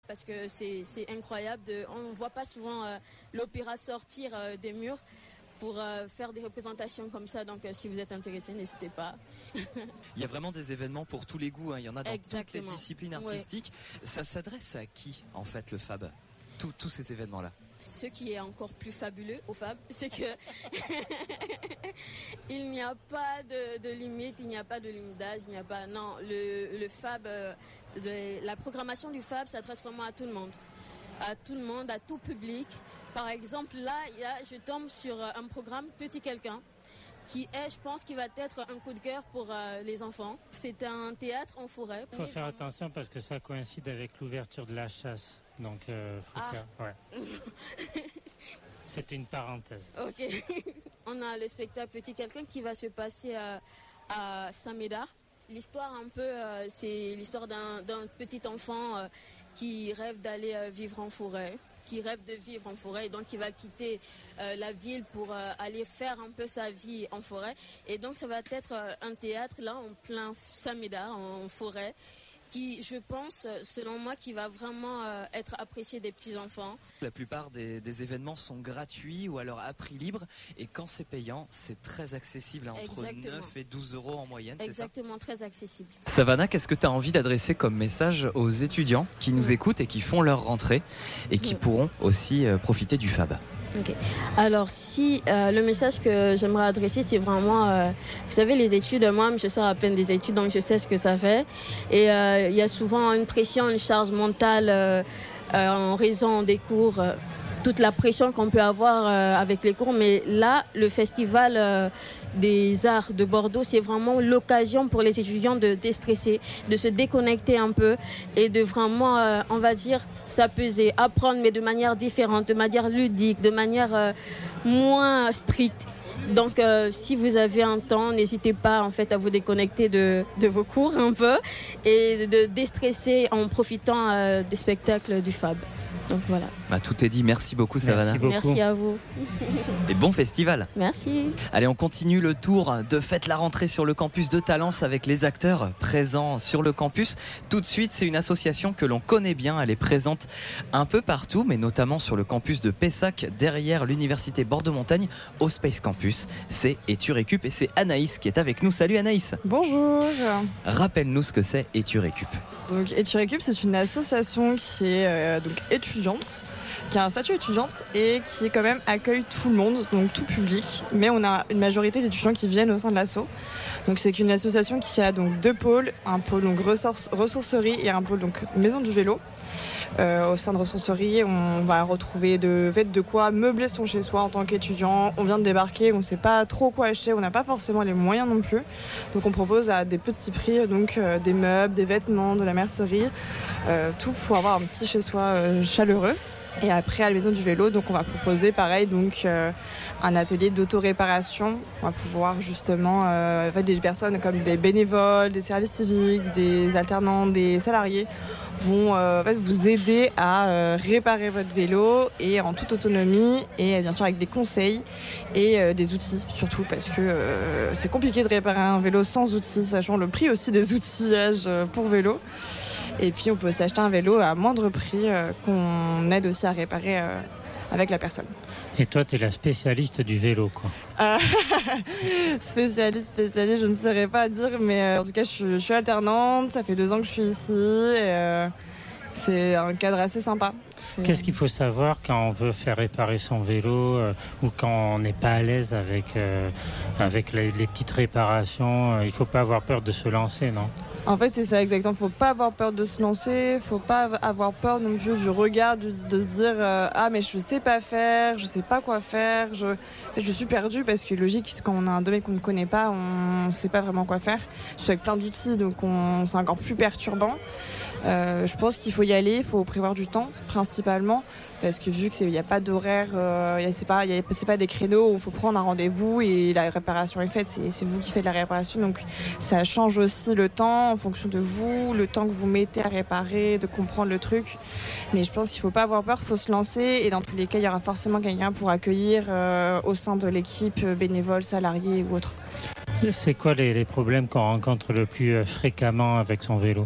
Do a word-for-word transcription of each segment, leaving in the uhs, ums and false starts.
parce que c'est, c'est incroyable. De, on ne voit pas souvent euh, l'opéra sortir euh, des murs pour euh, faire des représentations comme ça. Donc euh, si vous êtes intéressé, n'hésitez pas. Il y a vraiment des événements pour tous les goûts, hein. Il y en a dans Exactement. toutes les disciplines artistiques. Oui. Ça s'adresse à qui en fait le Fab, tous, tous ces événements-là? Ce qui est encore plus fabuleux au Fab, c'est que il n'y a pas de, de limite, il n'y a pas de limite d'âge, il n'y a pas. Non, le, le Fab, euh, de, la programmation du Fab s'adresse vraiment à tout le monde, à tout le monde, à tout public. Par exemple, là, il y a, je tombe sur un programme Petit Quelqu'un, qui est, je pense, qui va être un coup de cœur pour euh, les enfants. C'est un théâtre en forêt. Il faut faire attention parce que ça coïncide avec l'ouverture de la chasse. Donc, euh, faut ah. faire. Ouais. C'était une parenthèse. Ok. On a le spectacle Petit Quelqu'un qui va se passer à, à Saint-Médard. L'histoire un peu, euh, c'est l'histoire d'un, d'un petit enfant euh, qui rêve d'aller euh, vivre en forêt. qui rêve de vivre en forêt et donc qui va quitter euh, la ville pour euh, aller faire un peu sa vie en forêt. Et donc ça va être euh, un théâtre là en plein Saint-Médard, en, en forêt, qui, je pense, selon moi, qui va vraiment euh, être apprécié des petits-enfants. La plupart des, des événements sont gratuits ou alors à prix libre. Et quand c'est payant, c'est très accessible, hein, entre Exactement. neuf et douze euros en moyenne, Exactement, c'est ça ? très accessible. Savannah, qu'est-ce que tu as envie d'adresser comme message aux étudiants qui nous oui. écoutent et qui font leur rentrée et qui oui. pourront aussi euh, profiter du Fab ? Okay. Alors si euh, le message que j'aimerais adresser, c'est vraiment, euh, vous savez, les études, moi je sors à peine des études, donc je sais ce que ça fait. Et il euh, y a souvent une pression, une charge mentale euh, euh, en raison des cours, euh, toute la pression qu'on peut avoir euh, avec les cours. Mais là, le festival euh, des arts de Bordeaux, c'est vraiment l'occasion pour les étudiants de déstresser, de se déconnecter un peu et de vraiment, euh, on va dire, s'apaiser, apprendre, mais de manière différente, de manière ludique, de manière euh, moins stricte. Donc, euh, si vous avez un temps, n'hésitez pas en fait à vous déconnecter de, de vos cours un peu et de déstresser en profitant euh, des spectacles du Fab. Donc voilà. Bah, tout est dit. Merci beaucoup, Savannah. Merci beaucoup. Merci à vous. Et bon festival. Merci. Allez, on continue le tour de Faites la rentrée sur le campus de Talence avec les acteurs présents sur le campus. Tout de suite, c'est une association que l'on connaît bien. Elle est présente un peu partout, mais notamment sur le campus de Pessac, derrière l'université Bordeaux-Montagne, au Space Campus. C'est Eturecup et c'est Anaïs qui est avec nous. Salut Anaïs. Bonjour. Rappelle-nous ce que c'est Eturecup. Donc Eturecup, c'est une association qui est euh, donc étudiante, qui a un statut étudiante et qui quand même accueille tout le monde, donc tout public. Mais on a une majorité d'étudiants qui viennent au sein de l'asso. Donc c'est une association qui a donc deux pôles, un pôle donc ressource, ressourcerie et un pôle donc maison du vélo. Euh, au sein de ressourcerie, on va retrouver de, de quoi meubler son chez-soi en tant qu'étudiant. On vient de débarquer, on ne sait pas trop quoi acheter, on n'a pas forcément les moyens non plus. Donc on propose à des petits prix donc, euh, des meubles, des vêtements, de la mercerie, euh, tout pour avoir un petit chez-soi euh, chaleureux. Et après, à la maison du vélo, donc on va proposer pareil donc euh, un atelier d'auto-réparation. On va pouvoir justement euh, des personnes comme des bénévoles, des services civiques, des alternants, des salariés vont euh, en fait, vous aider à euh, réparer votre vélo et en toute autonomie et bien sûr avec des conseils et euh, des outils surtout parce que euh, c'est compliqué de réparer un vélo sans outils, sachant le prix aussi des outillages pour vélo. Et puis on peut aussi acheter un vélo à moindre prix euh, qu'on aide aussi à réparer euh, avec la personne. Et toi, tu es la spécialiste du vélo, quoi. Euh, spécialiste, spécialiste, je ne saurais pas dire, mais euh, en tout cas, je suis, je suis alternante, ça fait deux ans que je suis ici, et euh, c'est un cadre assez sympa. C'est... Qu'est-ce qu'il faut savoir quand on veut faire réparer son vélo euh, ou quand on n'est pas à l'aise avec, euh, avec les, les petites réparations euh, il ne faut pas avoir peur de se lancer, non ? En fait, c'est ça exactement. Faut pas avoir peur de se lancer. Faut pas avoir peur non plus du regard, de, de se dire euh, ah mais je sais pas faire, je sais pas quoi faire, je, je suis perdue parce que logique, quand on a un domaine qu'on ne connaît pas, on sait pas vraiment quoi faire. Surtout avec plein d'outils, donc on, c'est encore plus perturbant. Euh, je pense qu'il faut y aller, il faut prévoir du temps principalement. Parce que vu qu'il n'y a pas d'horaire, euh, c'est pas, y a, c'est pas des créneaux où il faut prendre un rendez-vous et la réparation est faite, c'est, c'est vous qui faites la réparation. Donc ça change aussi le temps en fonction de vous, le temps que vous mettez à réparer, de comprendre le truc. Mais je pense qu'il ne faut pas avoir peur, il faut se lancer. Et dans tous les cas, il y aura forcément quelqu'un pour accueillir euh, au sein de l'équipe, bénévole, salarié ou autre. C'est quoi les, les problèmes qu'on rencontre le plus fréquemment avec son vélo ?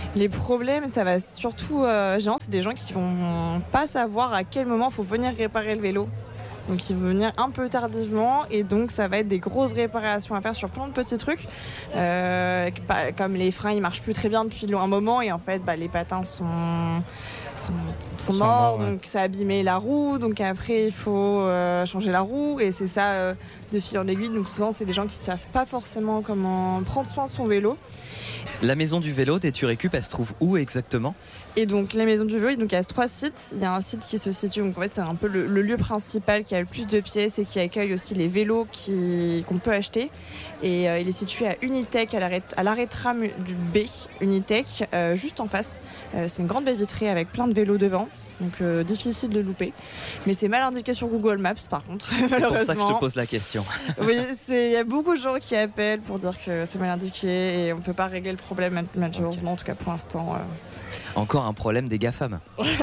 Les problèmes, ça va surtout, euh, généralement, c'est des gens qui vont pas savoir à quel moment il faut venir réparer le vélo. Donc ils vont venir un peu tardivement et donc ça va être des grosses réparations à faire sur plein de petits trucs. Euh, comme les freins, ils marchent plus très bien depuis un moment et en fait bah, les patins sont, sont, sont, sont morts, morts ouais. Donc ça a abîmé la roue. Donc après il faut euh, changer la roue et c'est ça euh, de fil en aiguille. Donc souvent c'est des gens qui savent pas forcément comment prendre soin de son vélo. La maison du vélo d'Eturécup, elle se trouve où exactement ? Et donc la maison du vélo, donc il y a trois sites. Il y a un site qui se situe, donc en fait c'est un peu le, le lieu principal qui a le plus de pièces et qui accueille aussi les vélos qui, qu'on peut acheter. Et euh, il est situé à Unitech, à l'arrêt, à l'arrêt tram du B, Unitech, euh, juste en face. Euh, c'est une grande baie vitrée avec plein de vélos devant. Donc euh, difficile de louper. Mais c'est mal indiqué sur Google Maps par contre. C'est pour ça que je te pose la question. Oui, il y a beaucoup de gens qui appellent pour dire que c'est mal indiqué et on ne peut pas régler le problème malheureusement, okay. En tout cas pour l'instant. Euh... Encore un problème des GAFAM.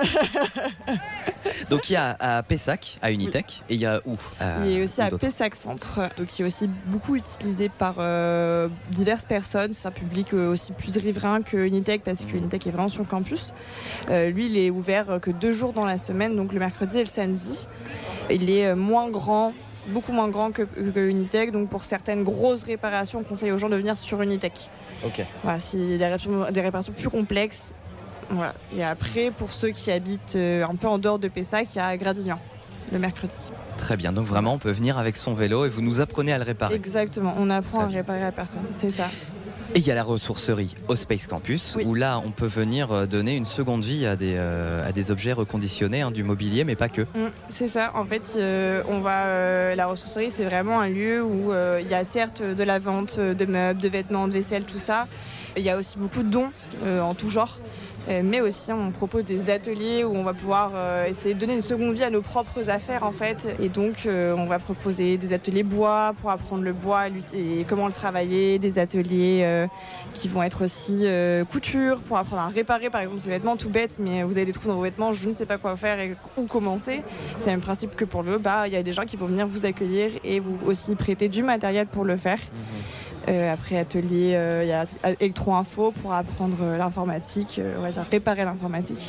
Donc il y a à Pessac, à Unitech, oui. Et il y a où à, Il y a aussi à Pessac Centre, donc qui est aussi beaucoup utilisé par euh, diverses personnes. C'est un public euh, aussi plus riverain que Unitech parce que Unitech est vraiment sur le campus. Euh, lui, il est ouvert que deux jours dans la semaine, donc le mercredi et le samedi. Il est moins grand, beaucoup moins grand que, que Unitech, donc pour certaines grosses réparations, on conseille aux gens de venir sur Unitech. Ok. Voilà, si des réparations, des réparations plus complexes. Voilà. Et après, pour ceux qui habitent euh, un peu en dehors de Pessac, il y a Gradignan, le mercredi. Très bien, donc vraiment on peut venir avec son vélo et vous nous apprenez à le réparer. Exactement, on apprend Très à réparer la personne, c'est ça. Et il y a la ressourcerie au Space Campus, oui. Où là on peut venir donner une seconde vie à des, euh, à des objets reconditionnés, hein, du mobilier, mais pas que. Mmh, c'est ça, en fait, euh, on va, euh, la ressourcerie c'est vraiment un lieu où euh, il y a certes de la vente de meubles, de vêtements, de vaisselle, tout ça. Il y a aussi beaucoup de dons euh, en tout genre. Mais aussi on propose des ateliers où on va pouvoir euh, essayer de donner une seconde vie à nos propres affaires en fait. Et donc euh, on va proposer des ateliers bois pour apprendre le bois et comment le travailler, des ateliers euh, qui vont être aussi euh, couture pour apprendre à réparer par exemple ces vêtements tout bêtes, mais vous avez des trous dans vos vêtements, je ne sais pas quoi faire et où commencer. C'est le même principe que pour le bah il y a des gens qui vont venir vous accueillir et vous aussi prêter du matériel pour le faire. Mmh. Euh, après atelier, il euh, y a électro-info pour apprendre euh, l'informatique, euh, on va dire réparer l'informatique.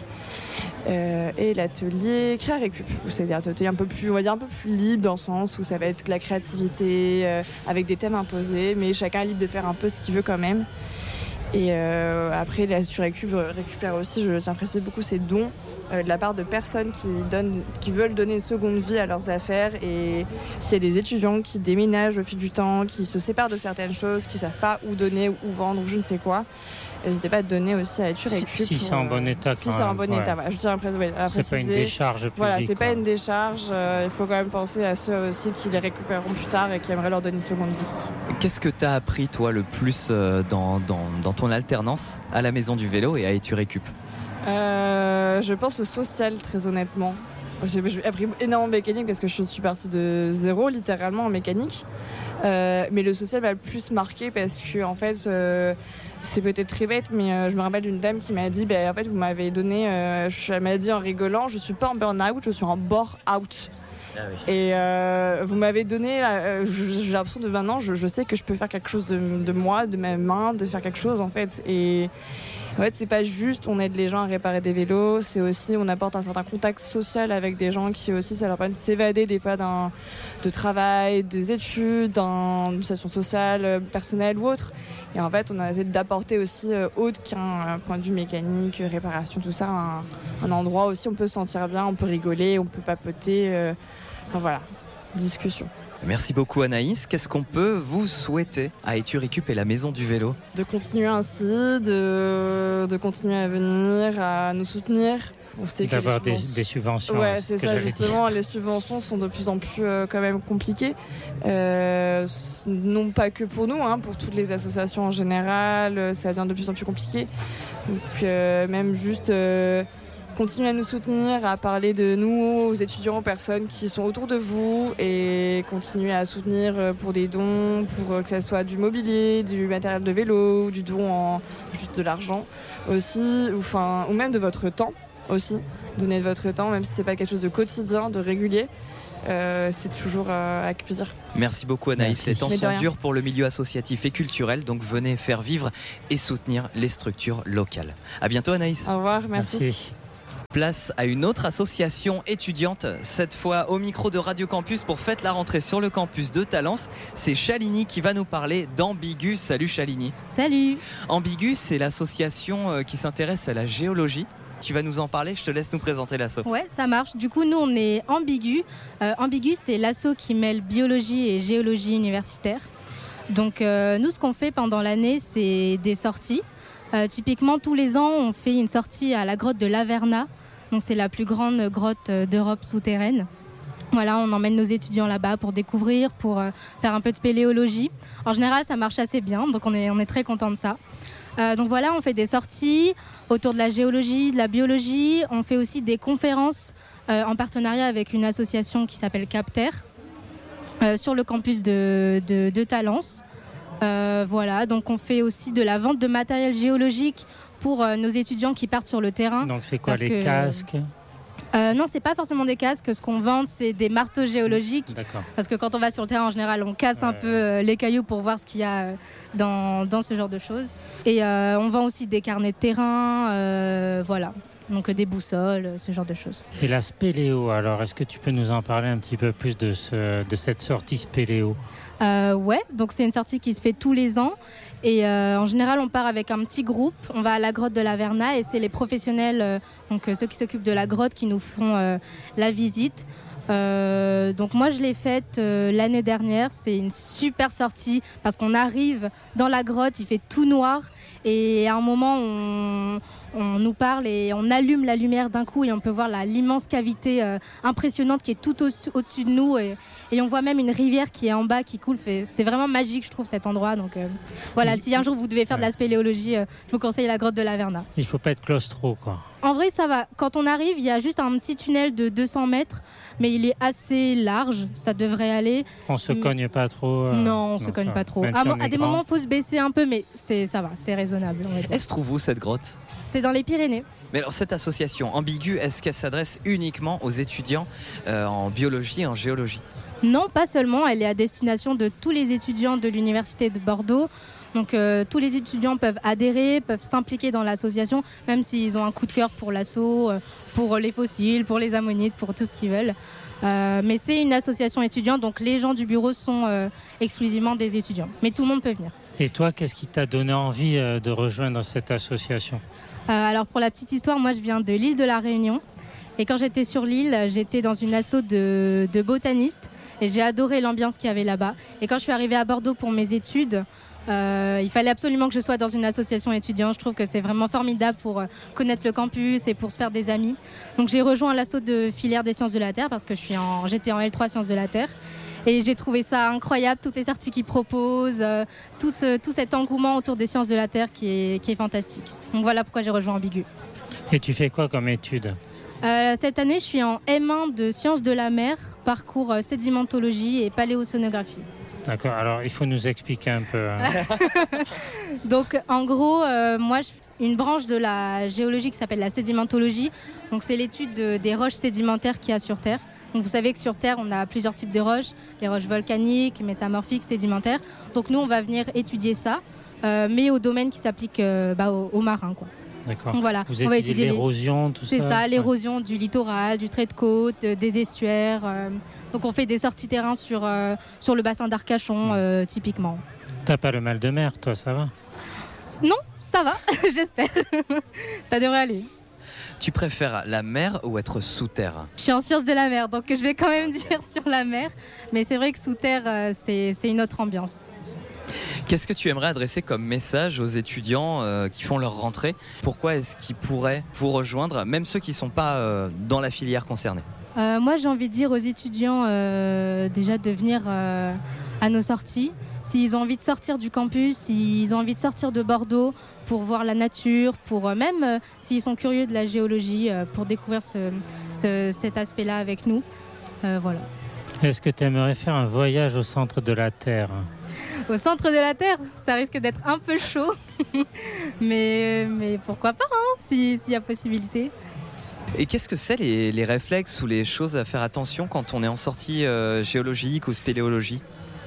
Euh, et l'atelier Créa-Récup, où c'est des ateliers un peu plus, on va dire un peu plus libre dans le sens où ça va être de la créativité euh, avec des thèmes imposés, mais chacun est libre de faire un peu ce qu'il veut quand même. Et euh, après, la Récup récupère aussi, je tiens à préciser beaucoup, ces dons euh, de la part de personnes qui, donnent, qui veulent donner une seconde vie à leurs affaires. Et s'il y a des étudiants qui déménagent au fil du temps, qui se séparent de certaines choses, qui ne savent pas où donner, où vendre, ou je ne sais quoi, n'hésitez pas à donner aussi à Récup. Si, si c'est en bon état. Si c'est en bon ouais. état, voilà. Je tiens à préciser. À c'est pas une décharge publique. Voilà, c'est quoi. pas une décharge. Euh, il faut quand même penser à ceux aussi qui les récupéreront plus tard et qui aimeraient leur donner une seconde vie. Qu'est-ce que tu as appris, toi, le plus euh, dans, dans, dans ton alternance à la Maison du Vélo et à Eturécup ? euh, Je pense au social, très honnêtement. J'ai, j'ai appris énormément de mécanique parce que je suis partie de zéro, littéralement, en mécanique. Euh, mais le social m'a le plus marqué parce que, en fait, euh, c'est peut-être très bête, mais euh, je me rappelle d'une dame qui m'a dit bah, en fait, vous m'avez donné, euh, elle m'a dit en rigolant, je suis pas en burn-out, je suis en bore-out. Ah oui. Et euh, vous m'avez donné, euh, j'ai l'impression de maintenant, je, je sais que je peux faire quelque chose de, de moi, de mes mains, de faire quelque chose en fait. Et en fait, c'est pas juste on aide les gens à réparer des vélos, c'est aussi on apporte un certain contact social avec des gens qui aussi, ça leur permet de s'évader des fois d'un de travail, des études, d'une situation sociale, personnelle ou autre. Et en fait, on a essayé d'apporter aussi, euh, autre qu'un point de vue mécanique, réparation, tout ça, un, un endroit aussi où on peut se sentir bien, on peut rigoler, on peut papoter. Euh, enfin voilà, discussion. Merci beaucoup Anaïs. Qu'est-ce qu'on peut vous souhaiter à Eturécup et la Maison du Vélo ? De continuer ainsi, de, de continuer à venir, à nous soutenir. D'avoir des, des subventions. Ouais, c'est, c'est ça justement. Dire. Les subventions sont de plus en plus euh, quand même compliquées. Euh, non pas que pour nous, hein, pour toutes les associations en général, ça devient de plus en plus compliqué. Donc euh, même juste euh, continuer à nous soutenir, à parler de nous, aux étudiants, aux personnes qui sont autour de vous et continuer à soutenir pour des dons, pour que ce soit du mobilier, du matériel de vélo, du don en juste de l'argent aussi, ou, enfin, ou même de votre temps. Aussi, donner de votre temps, même si c'est pas quelque chose de quotidien, de régulier. euh, c'est toujours euh, avec plaisir. Merci beaucoup Anaïs, Merci. les temps Mais de sont rien. durs pour le milieu associatif et culturel, donc venez faire vivre et soutenir les structures locales. À bientôt Anaïs. Au revoir, merci. Merci. Place à une autre association étudiante, cette fois au micro de Radio Campus pour Fête la rentrée sur le campus de Talence. C'est Chalini qui va nous parler d'Ambigu. Salut Chalini. Salut. Ambigu, c'est l'association euh, qui s'intéresse à la géologie. Tu vas nous en parler, je te laisse nous présenter l'asso. Ouais, ça marche. Du coup, nous, on est Ambigu. Euh, Ambigu, c'est l'asso qui mêle biologie et géologie universitaire. Donc, euh, nous, ce qu'on fait pendant l'année, c'est des sorties. Euh, typiquement, tous les ans, on fait une sortie à la grotte de l'Averna. Donc, c'est la plus grande grotte d'Europe souterraine. Voilà, on emmène nos étudiants là-bas pour découvrir, pour euh, faire un peu de spéléologie. En général, ça marche assez bien, donc on est, on est très content de ça. Euh, donc voilà, on fait des sorties autour de la géologie, de la biologie. On fait aussi des conférences euh, en partenariat avec une association qui s'appelle Capter euh, sur le campus de, de, de Talence. Euh, voilà, donc on fait aussi de la vente de matériel géologique pour euh, nos étudiants qui partent sur le terrain. Donc c'est quoi, Parce les que- casques? Euh, non, c'est pas forcément des casques. Ce qu'on vend, c'est des marteaux géologiques. D'accord. Parce que quand on va sur le terrain, en général, on casse un Ouais. peu euh, les cailloux pour voir ce qu'il y a euh, dans, dans ce genre de choses. Et euh, on vend aussi des carnets de terrain, euh, voilà. Donc euh, des boussoles, euh, ce genre de choses. Et la spéléo, alors, est-ce que tu peux nous en parler un petit peu plus de, ce, de cette sortie spéléo? Euh, ouais, donc c'est une sortie qui se fait tous les ans. Et euh, en général, on part avec un petit groupe. On va à la grotte de l'Averna et c'est les professionnels, euh, donc euh, ceux qui s'occupent de la grotte, qui nous font euh, la visite. Euh, donc moi, je l'ai faite euh, l'année dernière. C'est une super sortie parce qu'on arrive dans la grotte, il fait tout noir et à un moment, on, on nous parle et on allume la lumière d'un coup et on peut voir la- l'immense cavité euh, impressionnante qui est tout au- au-dessus de nous et, et on voit même une rivière qui est en bas qui coule. Fait- C'est vraiment magique, je trouve, cet endroit. Donc euh, voilà, Il- si un jour vous devez faire de la spéléologie, euh, je vous conseille la grotte de l'Averna. Il faut pas être claustro, quoi. En vrai, ça va. Quand on arrive, il y a juste un petit tunnel de deux cents mètres, mais il est assez large. Ça devrait aller. On se Mm. cogne pas trop. euh, non, on se ça cogne va. pas trop. Même À, si mo- on à est des grand. moments, il faut se baisser un peu, mais c'est, ça va, c'est raisonnable, on va dire. Elle se trouve où cette grotte? C'est dans les Pyrénées. Mais alors cette association Ambigu, est-ce qu'elle s'adresse uniquement aux étudiants euh, en biologie et en géologie? Non, pas seulement. Elle est à destination de tous les étudiants de l'Université de Bordeaux. Donc euh, tous les étudiants peuvent adhérer, peuvent s'impliquer dans l'association, même s'ils ont un coup de cœur pour l'assaut, euh, pour les fossiles, pour les ammonites, pour tout ce qu'ils veulent. Euh, mais c'est une association étudiante, donc les gens du bureau sont euh, exclusivement des étudiants. Mais tout le monde peut venir. Et toi, qu'est-ce qui t'a donné envie euh, de rejoindre cette association? Euh, alors pour la petite histoire, moi je viens de l'île de la Réunion. Et quand j'étais sur l'île, j'étais dans une asso de, de botanistes. Et j'ai adoré l'ambiance qu'il y avait là-bas. Et quand je suis arrivée à Bordeaux pour mes études, euh, il fallait absolument que je sois dans une association étudiante. Je trouve que c'est vraiment formidable pour euh, connaître le campus et pour se faire des amis. Donc j'ai rejoint l'asso de filière des sciences de la Terre parce que je suis en, j'étais en L trois sciences de la Terre. Et j'ai trouvé ça incroyable, toutes les sorties qu'ils proposent, euh, tout, ce- tout cet engouement autour des sciences de la Terre qui est, qui est fantastique. Donc voilà pourquoi j'ai rejoint Ambigu. Et tu fais quoi comme étude? Euh, cette année, je suis en M un de sciences de la mer, parcours euh, sédimentologie et paléocénographie. D'accord, alors il faut nous expliquer un peu. hein. Donc en gros, euh, moi, je une branche de la géologie qui s'appelle la sédimentologie. Donc c'est l'étude de- des roches sédimentaires qu'il y a sur Terre. Donc vous savez que sur Terre, on a plusieurs types de roches, les roches volcaniques, métamorphiques, sédimentaires. Donc nous, on va venir étudier ça, euh, mais au domaine qui s'applique euh, bah, aux, aux marins, quoi. D'accord. Donc voilà, Vous on va étudiez étudier les- l'érosion, tout ça? C'est ça, Ouais. l'érosion du littoral, du trait de côte, euh, des estuaires. euh. Donc on fait des sorties terrain sur, euh, sur le bassin d'Arcachon, euh, typiquement. T'as pas le mal de mer, toi, ça va? S- Non, ça va, j'espère. Ça devrait aller. Tu préfères la mer ou être sous terre? Je suis en sciences de la mer, donc je vais quand même dire sur la mer. Mais c'est vrai que sous terre, euh, c'est c'est une autre ambiance. Qu'est-ce que tu aimerais adresser comme message aux étudiants euh, qui font leur rentrée? Pourquoi est-ce qu'ils pourraient vous rejoindre, même ceux qui ne sont pas euh, dans la filière concernée? Euh, moi, j'ai envie de dire aux étudiants euh, déjà de venir euh, à nos sorties. S'ils ont envie de sortir du campus, s'ils ont envie de sortir de Bordeaux pour voir la nature, pour euh, même euh, s'ils sont curieux de la géologie, euh, pour découvrir ce, ce- cet aspect-là avec nous. Euh, voilà. Est-ce que tu aimerais faire un voyage au centre de la Terre? Au centre de la Terre, ça risque d'être un peu chaud, mais, mais pourquoi pas, hein, si- s'il y a possibilité. Et qu'est-ce que c'est les, les réflexes ou les choses à faire attention quand on est en sortie euh, géologique ou spéléologie ?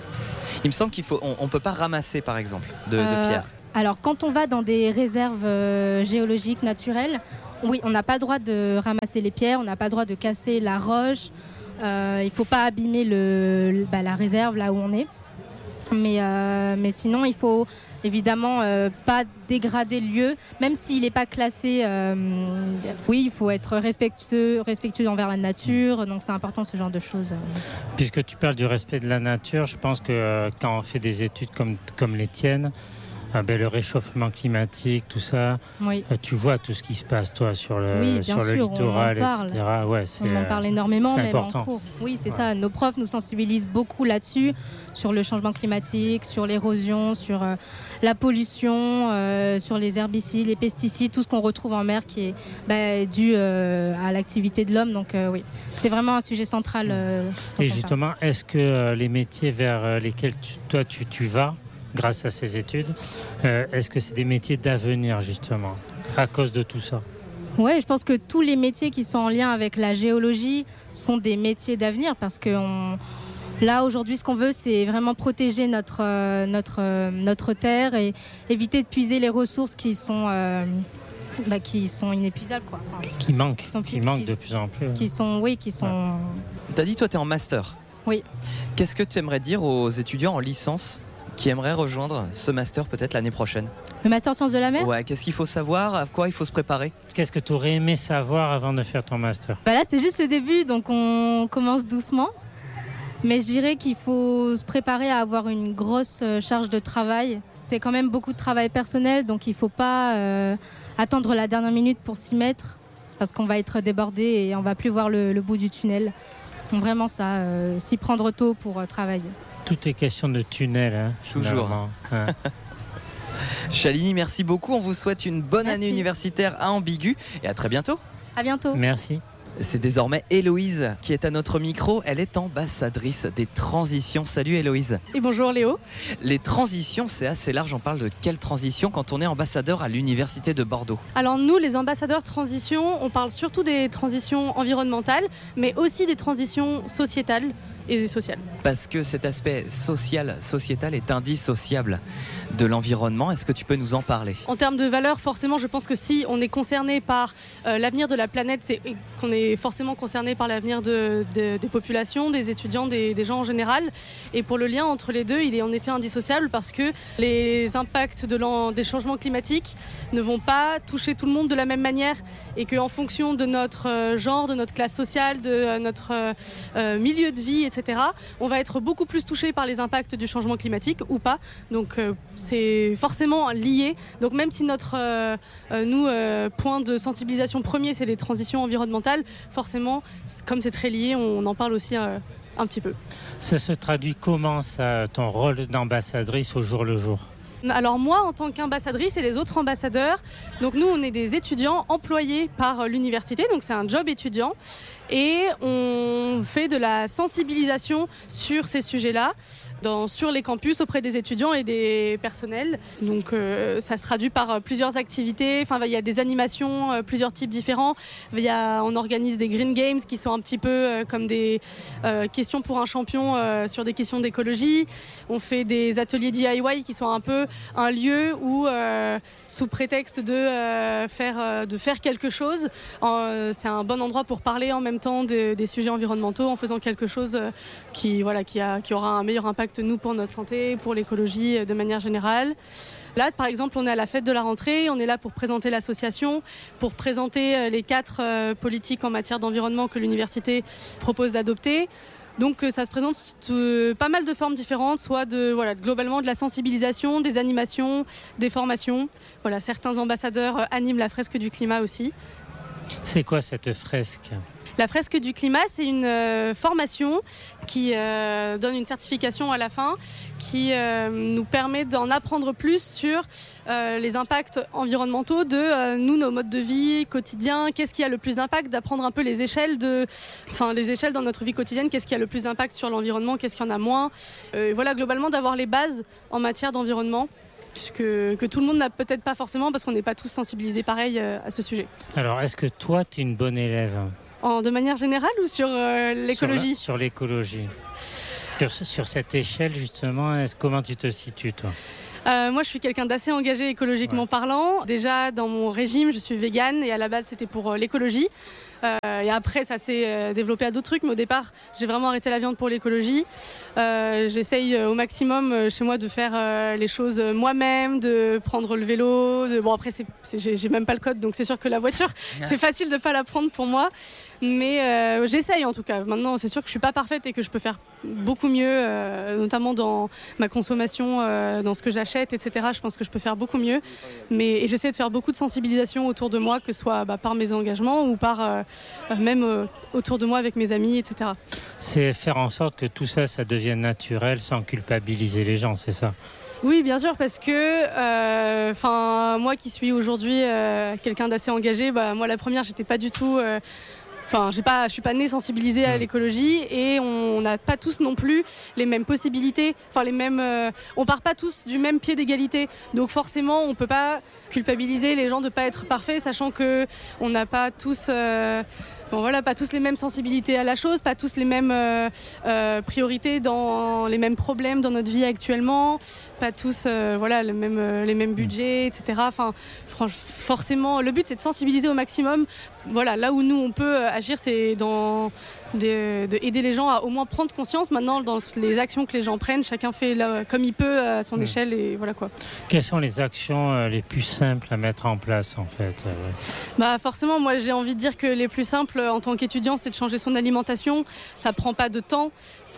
Il me semble qu'il faut, on, on peut pas ramasser par exemple de, Euh, de pierres. Alors, quand on va dans des réserves euh, géologiques naturelles, oui, on n'a pas le droit de ramasser les pierres, on n'a pas le droit de casser la roche. Euh, il ne faut pas abîmer le, le- bah, la réserve là où on est. Mais, euh, mais sinon, il faut évidemment euh, pas dégrader le lieu, même s'il n'est pas classé. euh, oui, il faut être respectueux, respectueux envers la nature. Donc, c'est important ce genre de choses. Puisque tu parles du respect de la nature, je pense que euh, quand on fait des études comme, comme les tiennes, ah ben, le réchauffement climatique, tout ça, Oui. euh, tu vois tout ce qui se passe, toi, sur le, Oui, bien sur le sûr, on en littoral, parle. et cetera. Ouais, c'est, On en euh, parle énormément, c'est même important. en cours. Oui, c'est Ouais. ça. Nos profs nous sensibilisent beaucoup là-dessus, sur le changement climatique, sur l'érosion, sur euh, la pollution, euh, sur les herbicides, les pesticides, tout ce qu'on retrouve en mer qui est bah, dû euh, à l'activité de l'homme. Donc euh, oui, c'est vraiment un sujet central. euh, quand Et on parle. justement, est-ce que euh, les métiers vers euh, lesquels tu- toi tu, tu vas, grâce à ces études, euh, est-ce que c'est des métiers d'avenir, justement, à cause de tout ça ? Ouais, je pense que tous les métiers qui sont en lien avec la géologie sont des métiers d'avenir parce que on- là aujourd'hui ce qu'on veut c'est vraiment protéger notre, euh, notre, euh, notre terre et éviter de puiser les ressources qui sont, euh, bah, qui sont inépuisables quoi. Enfin, Qui manquent, Qui sont qui plus- manquent qui- de plus en plus. qui sont, oui, qui sont. T'as dit toi tu es en master. Oui. Qu'est-ce que tu aimerais dire aux étudiants en licence qui aimeraient rejoindre ce master peut-être l'année prochaine ? Le master sciences de la mer. Ouais, qu'est-ce qu'il faut savoir ? À quoi il faut se préparer ? Qu'est-ce que tu aurais aimé savoir avant de faire ton master ? Bah là c'est juste le début donc on commence doucement. Mais je dirais qu'il faut se préparer à avoir une grosse euh, charge de travail. C'est quand même beaucoup de travail personnel, donc il ne faut pas euh, attendre la dernière minute pour s'y mettre, parce qu'on va être débordé et on ne va plus voir le, le bout du tunnel. Donc vraiment ça, euh, s'y prendre tôt pour euh, travailler. Tout est question de tunnel, hein, Toujours. finalement. Hein. Chalini, merci beaucoup. On vous souhaite une bonne Merci. année universitaire à Ambigu et à très bientôt. À bientôt. Merci. C'est désormais Héloïse qui est à notre micro. Elle est ambassadrice des transitions. Salut Héloïse. Et bonjour Léo. Les transitions, c'est assez large. On parle de quelle transition quand on est ambassadeur à l'université de Bordeaux ? Alors nous, les ambassadeurs transition, on parle surtout des transitions environnementales, mais aussi des transitions sociétales et sociales. Parce que cet aspect social, sociétal est indissociable de l'environnement. Est-ce que tu peux nous en parler ? En termes de valeurs, forcément, je pense que si on est concerné par euh, l'avenir de la planète, c'est qu'on est forcément concerné par l'avenir de, de- des populations, des étudiants, des, des gens en général. Et pour le lien entre les deux, il est en effet indissociable parce que les impacts de l'en- des changements climatiques ne vont pas toucher tout le monde de la même manière et qu'en fonction de notre euh, genre, de notre classe sociale, de euh, notre euh, euh, milieu de vie, et cetera, on va être beaucoup plus touché par les impacts du changement climatique ou pas. Donc euh, c'est forcément lié. Donc même si notre euh, euh, nous euh, point de sensibilisation premier c'est les transitions environnementales, forcément c- comme c'est très lié, on en parle aussi euh, un petit peu. Ça se traduit comment, ça, ton rôle d'ambassadrice au jour le jour ? Alors moi, en tant qu'ambassadrice et les autres ambassadeurs, donc nous, on est des étudiants employés par l'université, donc c'est un job étudiant, et on fait de la sensibilisation sur ces sujets-là, dans, sur les campus auprès des étudiants et des personnels. Donc euh, ça se traduit par euh, plusieurs activités, enfin il y a des animations, euh, plusieurs types différents. Il y a, on organise des green games qui sont un petit peu euh, comme des euh, questions pour un champion euh, sur des questions d'écologie. On fait des ateliers D I Y qui sont un peu un lieu où, euh, sous prétexte de, euh, faire, euh, de faire quelque chose, euh, c'est un bon endroit pour parler en même temps de- des sujets environnementaux en faisant quelque chose euh, qui, voilà, qui, a, qui aura un meilleur impact nous pour notre santé, pour l'écologie euh, de manière générale. Là, par exemple, on est à la fête de la rentrée, on est là pour présenter l'association, pour présenter euh, les quatre euh, politiques en matière d'environnement que l'université propose d'adopter. Donc euh, ça se présente sous euh, pas mal de formes différentes, soit de, voilà, globalement de la sensibilisation, des animations, des formations. Voilà, certains ambassadeurs euh, animent la fresque du climat aussi. C'est quoi cette fresque ? La fresque du climat, c'est une euh, formation qui euh, donne une certification à la fin, qui euh, nous permet d'en apprendre plus sur euh, les impacts environnementaux de euh, nous, nos modes de vie quotidiens, qu'est-ce qui a le plus d'impact, d'apprendre un peu les échelles, de, enfin, les échelles dans notre vie quotidienne, qu'est-ce qui a le plus d'impact sur l'environnement, qu'est-ce qu'il y en a moins. Euh, voilà, globalement, d'avoir les bases en matière d'environnement. puisque que tout le monde n'a peut-être pas forcément, parce qu'on n'est pas tous sensibilisés pareil euh, à ce sujet. Alors, est-ce que toi, tu es une bonne élève ? En, de manière générale ou sur euh, l'écologie ? Sur, la, sur l'écologie. Sur, sur cette échelle, justement, est-ce, comment tu te situes, toi ? Euh, moi, je suis quelqu'un d'assez engagé écologiquement ouais. parlant. Déjà, dans mon régime, je suis végane et à la base, c'était pour euh, l'écologie. Euh, et après, ça s'est euh, développé à d'autres trucs, mais au départ, j'ai vraiment arrêté la viande pour l'écologie. Euh, j'essaye euh, au maximum euh, chez moi de faire euh, les choses moi-même, de prendre le vélo. De... Bon, après, c'est, c'est, j'ai, j'ai même pas le code, donc c'est sûr que la voiture, c'est facile de pas la prendre pour moi. Mais euh, j'essaye en tout cas. Maintenant, c'est sûr que je suis pas parfaite et que je peux faire beaucoup mieux, euh, notamment dans ma consommation, euh, dans ce que j'achète, et cetera. Je pense que je peux faire beaucoup mieux. Mais et j'essaie de faire beaucoup de sensibilisation autour de moi, que ce soit bah, par mes engagements ou par euh, même euh, autour de moi avec mes amis, et cetera. C'est faire en sorte que tout ça, ça devienne naturel sans culpabiliser les gens, c'est ça ? Oui, bien sûr, parce que euh, moi qui suis aujourd'hui euh, quelqu'un d'assez engagé, bah, moi la première, j'étais pas du tout... Euh, Enfin, j'ai pas, je suis pas née sensibilisée à l'écologie et on n'a pas tous non plus les mêmes possibilités. Enfin, les mêmes, euh, on part pas tous du même pied d'égalité. Donc forcément, on peut pas culpabiliser les gens de pas être parfaits, sachant que on n'a pas tous. Euh, Bon voilà, pas tous les mêmes sensibilités à la chose, pas tous les mêmes euh, euh, priorités dans les mêmes problèmes dans notre vie actuellement, pas tous euh, voilà, les, mêmes, euh, les mêmes budgets, et cetera. Enfin, forcément, le but c'est de sensibiliser au maximum. Voilà, là où nous on peut agir, c'est dans de, de aider les gens à au moins prendre conscience. Maintenant, dans les actions que les gens prennent, chacun fait là, comme il peut à son mmh. échelle et voilà quoi. Quelles sont les actions euh, les plus simples à mettre en place en fait euh... Bah forcément, moi j'ai envie de dire que les plus simples en tant qu'étudiant, c'est de changer son alimentation. Ça prend pas de temps,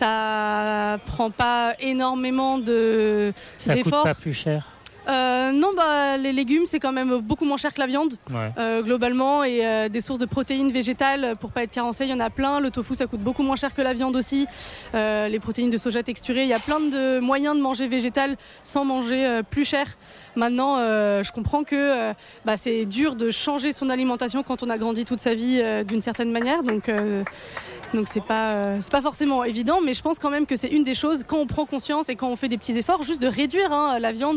ça prend pas énormément de ça d'efforts. Ça coûte pas plus cher. Euh, non, bah, les légumes, c'est quand même beaucoup moins cher que la viande, ouais. euh, globalement, et euh, des sources de protéines végétales, pour pas être carencé, il y en a plein. Le tofu, ça coûte beaucoup moins cher que la viande aussi. Euh, les protéines de soja texturées, il y a plein de moyens de manger végétal sans manger euh, plus cher. Maintenant, euh, je comprends que euh, bah, c'est dur de changer son alimentation quand on a grandi toute sa vie euh, d'une certaine manière, donc... Euh, Donc c'est pas, euh, c'est pas forcément évident, mais je pense quand même que c'est une des choses, quand on prend conscience et quand on fait des petits efforts, juste de réduire hein, la viande.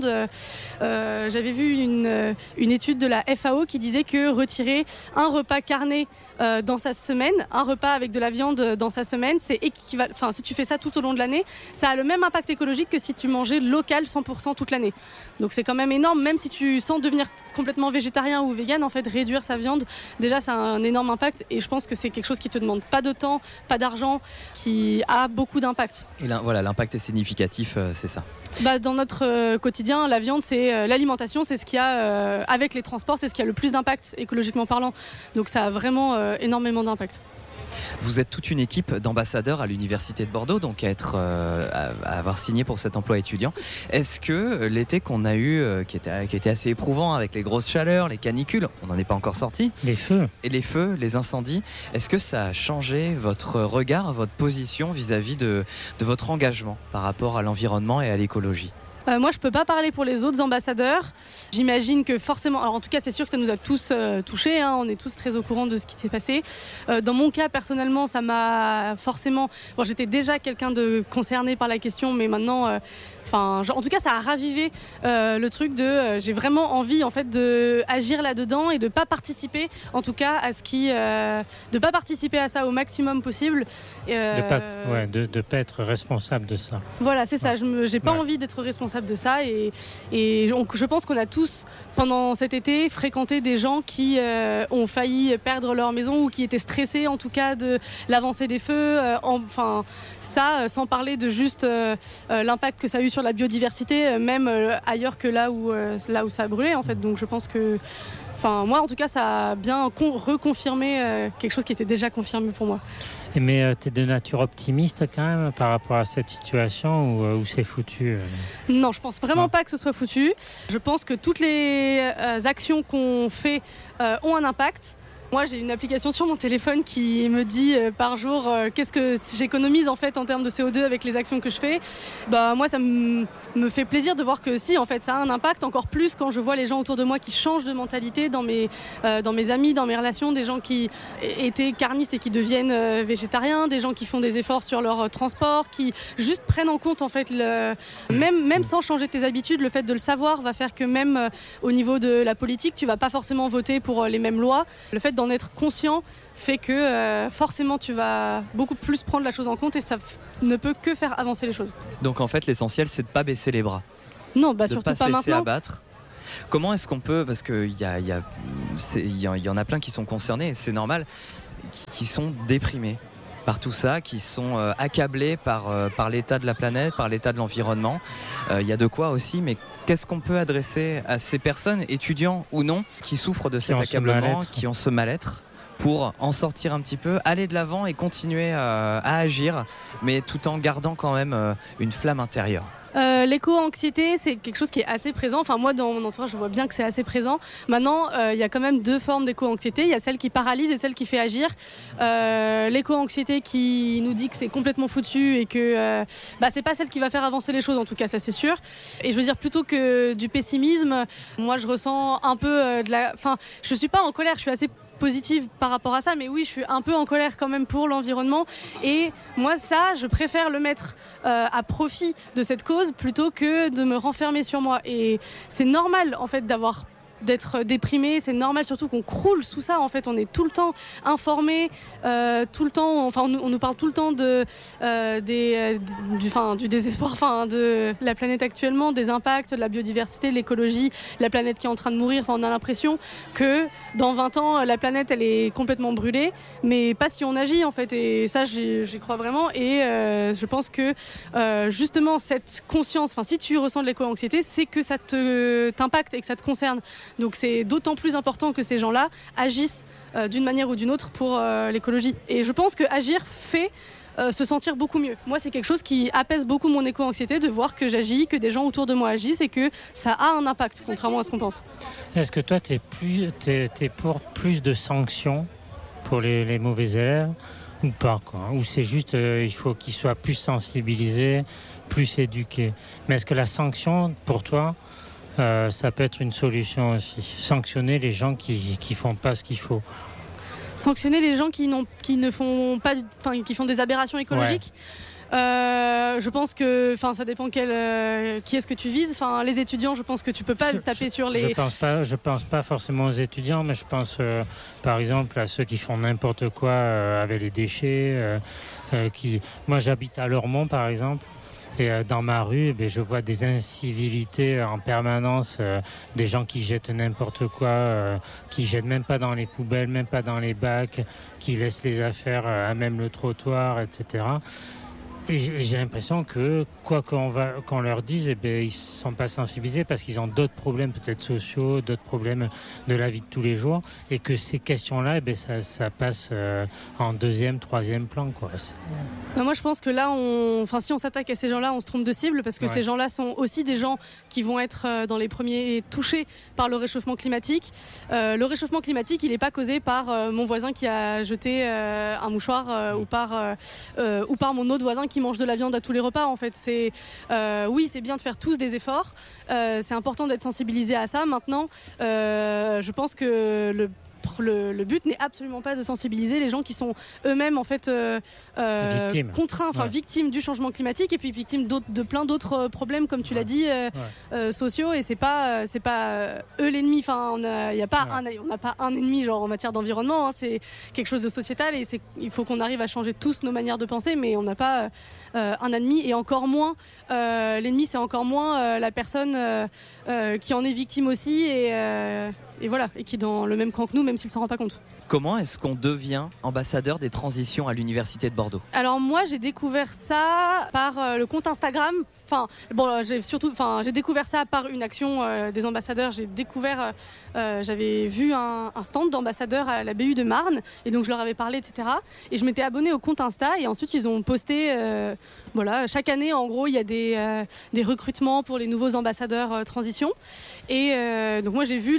Euh, j'avais vu une, une étude de la F A O qui disait que retirer un repas carné euh, dans sa semaine, un repas avec de la viande dans sa semaine, c'est équivalent. Enfin, si tu fais ça tout au long de l'année, ça a le même impact écologique que si tu mangeais local cent pour cent toute l'année. Donc c'est quand même énorme, même si tu sens devenir complètement végétarien ou vegan, en fait, réduire sa viande, déjà ça a un énorme impact et je pense que c'est quelque chose qui te demande pas de temps, pas d'argent, qui a beaucoup d'impact. Et là, voilà, l'impact est significatif, euh, c'est ça. Bah, dans notre euh, quotidien, la viande, c'est euh, l'alimentation, c'est ce qu'il y a euh, avec les transports, c'est ce qui a le plus d'impact écologiquement parlant. Donc ça a vraiment euh, énormément d'impact. Vous êtes toute une équipe d'ambassadeurs à l'Université de Bordeaux, donc à, être, euh, à, à avoir signé pour cet emploi étudiant. Est-ce que l'été qu'on a eu, euh, qui, était, qui était assez éprouvant avec les grosses chaleurs, les canicules, on n'en est pas encore sorti, les feux, et les feux, les incendies, est-ce que ça a changé votre regard, votre position vis-à-vis de, de votre engagement par rapport à l'environnement et à l'écologie ? Euh, moi, je ne peux pas parler pour les autres ambassadeurs. J'imagine que forcément... Alors, en tout cas, c'est sûr que ça nous a tous euh, touchés. Hein, on est tous très au courant de ce qui s'est passé. Euh, dans mon cas, personnellement, ça m'a forcément... Bon, j'étais déjà quelqu'un de concerné par la question, mais maintenant... Euh, Enfin, genre, en tout cas, ça a ravivé euh, le truc de euh, j'ai vraiment envie en fait de agir là-dedans et de pas participer, en tout cas, à ce qui, euh, de pas participer à ça au maximum possible. Euh, de pas, ouais, de, de pas être responsable de ça. Voilà, c'est ça. Ouais. Je me, j'ai pas ouais. envie d'être responsable de ça et et on, je pense qu'on a tous pendant cet été fréquenté des gens qui euh, ont failli perdre leur maison ou qui étaient stressés en tout cas de l'avancée des feux. Euh, en, enfin, ça, euh, sans parler de juste euh, euh, l'impact que ça a eu sur la biodiversité, même euh, ailleurs que là où, euh, là où ça a brûlé en fait. Donc je pense que, enfin moi en tout cas ça a bien con- reconfirmé euh, quelque chose qui était déjà confirmé pour moi. Mais euh, tu es de nature optimiste quand même par rapport à cette situation où, euh, où c'est foutu euh... Non, je pense vraiment non. pas que ce soit foutu. Je pense que toutes les euh, actions qu'on fait euh, ont un impact. Moi, j'ai une application sur mon téléphone qui me dit euh, par jour euh, qu'est-ce que j'économise en fait en termes de C O deux avec les actions que je fais. Bah moi, ça m- me fait plaisir de voir que si, en fait, ça a un impact, encore plus quand je vois les gens autour de moi qui changent de mentalité dans mes euh, dans mes amis, dans mes relations, des gens qui étaient carnistes et qui deviennent euh, végétariens, des gens qui font des efforts sur leur euh, transport, qui juste prennent en compte en fait le même même sans changer tes habitudes, le fait de le savoir va faire que même euh, au niveau de la politique, tu vas pas forcément voter pour euh, les mêmes lois. Le fait d'en être conscient fait que euh, forcément tu vas beaucoup plus prendre la chose en compte et ça f- ne peut que faire avancer les choses. Donc en fait, l'essentiel, c'est de ne pas baisser les bras, Non, bah de ne surtout pas pas, se laisser maintenant. abattre. Comment est-ce qu'on peut, parce qu'il y, a, il y, a, c'est- il y, en- il y en a plein qui sont concernés, et c'est normal, qui, qui sont déprimés par tout ça, qui sont euh, accablés par, euh, par l'état de la planète, par l'état de l'environnement. Euh, Il y a de quoi aussi, mais qu'est-ce qu'on peut adresser à ces personnes, étudiants ou non, qui souffrent de cet ont ce accablement, mal-être. qui ont ce mal-être, pour en sortir un petit peu, aller de l'avant et continuer euh, à agir, mais tout en gardant quand même euh, une flamme intérieure? Euh, l'éco-anxiété, c'est quelque chose qui est assez présent. Enfin, moi, dans mon entourage, je vois bien que c'est assez présent. Maintenant, euh, il y a quand même deux formes d'éco-anxiété. Il y a celle qui paralyse et celle qui fait agir. Euh, l'éco-anxiété qui nous dit que c'est complètement foutu et que euh, bah, c'est pas celle qui va faire avancer les choses, en tout cas, ça c'est sûr. Et je veux dire, plutôt que du pessimisme, moi, je ressens un peu euh, de la... Enfin, je suis pas en colère, je suis assez positive par rapport à ça, mais oui, je suis un peu en colère quand même pour l'environnement. Et moi, ça, je préfère le mettre euh, à profit de cette cause plutôt que de me renfermer sur moi. Et c'est normal, en fait, d'avoir d'être déprimé, c'est normal, surtout qu'on croule sous ça. En fait, on est tout le temps informé, euh, tout le temps, enfin, on, nous- on nous parle tout le temps de, euh, des, euh, du, enfin, du désespoir, enfin, de la planète actuellement, des impacts, de la biodiversité, de l'écologie, la planète qui est en train de mourir. Enfin, on a l'impression que dans vingt ans, la planète, elle est complètement brûlée, mais pas si on agit, en fait. Et ça, j'y, j'y crois vraiment. Et euh, je pense que euh, justement, cette conscience, enfin, si tu ressens de l'éco-anxiété, c'est que ça te, t'impacte et que ça te concerne. Donc c'est d'autant plus important que ces gens-là agissent euh, d'une manière ou d'une autre pour euh, l'écologie. Et je pense que agir fait euh, se sentir beaucoup mieux. Moi, c'est quelque chose qui apaise beaucoup mon éco-anxiété de voir que j'agis, que des gens autour de moi agissent et que ça a un impact, contrairement à ce qu'on pense. Est-ce que toi, tu es pour plus de sanctions pour les, les mauvais élèves ou pas, quoi? Ou c'est juste euh, il faut qu'ils soient plus sensibilisés, plus éduqués? Mais est-ce que la sanction, pour toi, Euh, ça peut être une solution aussi? Sanctionner les gens qui qui font pas ce qu'il faut. Sanctionner les gens qui, n'ont, qui ne font pas, enfin, qui font des aberrations écologiques. Euh, je pense que, enfin, ça dépend quel, euh, qui est-ce que tu vises. Enfin, les étudiants, je pense que tu peux pas Je- taper je, sur les. Je pense pas. Je pense pas forcément aux étudiants, mais je pense, euh, par exemple, à ceux qui font n'importe quoi euh, avec les déchets. Euh, euh, qui, moi, j'habite à Lormont, par exemple. Et euh, dans ma rue, eh bien, je vois des incivilités en permanence, euh, des gens qui jettent n'importe quoi, euh, qui jettent même pas dans les poubelles, même pas dans les bacs, qui laissent les affaires euh, à même le trottoir, et cetera. Et j'ai- j'ai l'impression que quoi qu'on va, qu'on leur dise, eh bien, ils ne sont pas sensibilisés parce qu'ils ont d'autres problèmes peut-être sociaux, d'autres problèmes de la vie de tous les jours, et que ces questions-là, eh bien, ça, ça passe euh, en deuxième, troisième plan, quoi. C'est- Bah, moi, je pense que là, on... enfin, si on s'attaque à ces gens-là, on se trompe de cible parce que Ouais. ces gens-là sont aussi des gens qui vont être euh, dans les premiers touchés par le réchauffement climatique. Euh, le réchauffement climatique, il n'est pas causé par euh, mon voisin qui a jeté euh, un mouchoir euh, ou par euh, euh, ou par mon autre voisin qui mange de la viande à tous les repas. En fait, c'est euh, oui, c'est bien de faire tous des efforts. Euh, c'est important d'être sensibilisé à ça. Maintenant, euh, je pense que le Le, le but n'est absolument pas de sensibiliser les gens qui sont eux-mêmes en fait euh, euh, Victimes. contraints, enfin Ouais. victimes du changement climatique et puis victimes d'autres- de plein d'autres euh, problèmes, comme tu l'as dit, euh, euh, sociaux. Et c'est pas, euh, c'est pas euh, eux l'ennemi. Enfin, on a, y a pas Ouais. un, on n'a pas un ennemi genre en matière d'environnement. Hein. C'est quelque chose de sociétal et c'est, il faut qu'on arrive à changer tous nos manières de penser, mais on n'a pas euh, un ennemi et encore moins euh, l'ennemi, c'est encore moins euh, la personne euh, euh, qui en est victime aussi et euh, et voilà, et qui est dans le même camp que nous, même s'il s'en rend pas compte. Comment est-ce qu'on devient ambassadeur des transitions à l'Université de Bordeaux? Alors moi, j'ai découvert ça par euh, le compte Instagram. Enfin, bon, euh, j'ai surtout, enfin, j'ai découvert ça par une action euh, des ambassadeurs. J'ai découvert, euh, euh, j'avais vu un, un stand d'ambassadeurs à la B U de Marne, et donc je leur avais parlé, et cetera. Et je m'étais abonnée au compte Insta, et ensuite ils ont posté, euh, voilà, chaque année, en gros, il y a des euh, des recrutements pour les nouveaux ambassadeurs euh, transition. Et euh, donc moi, j'ai vu les demandes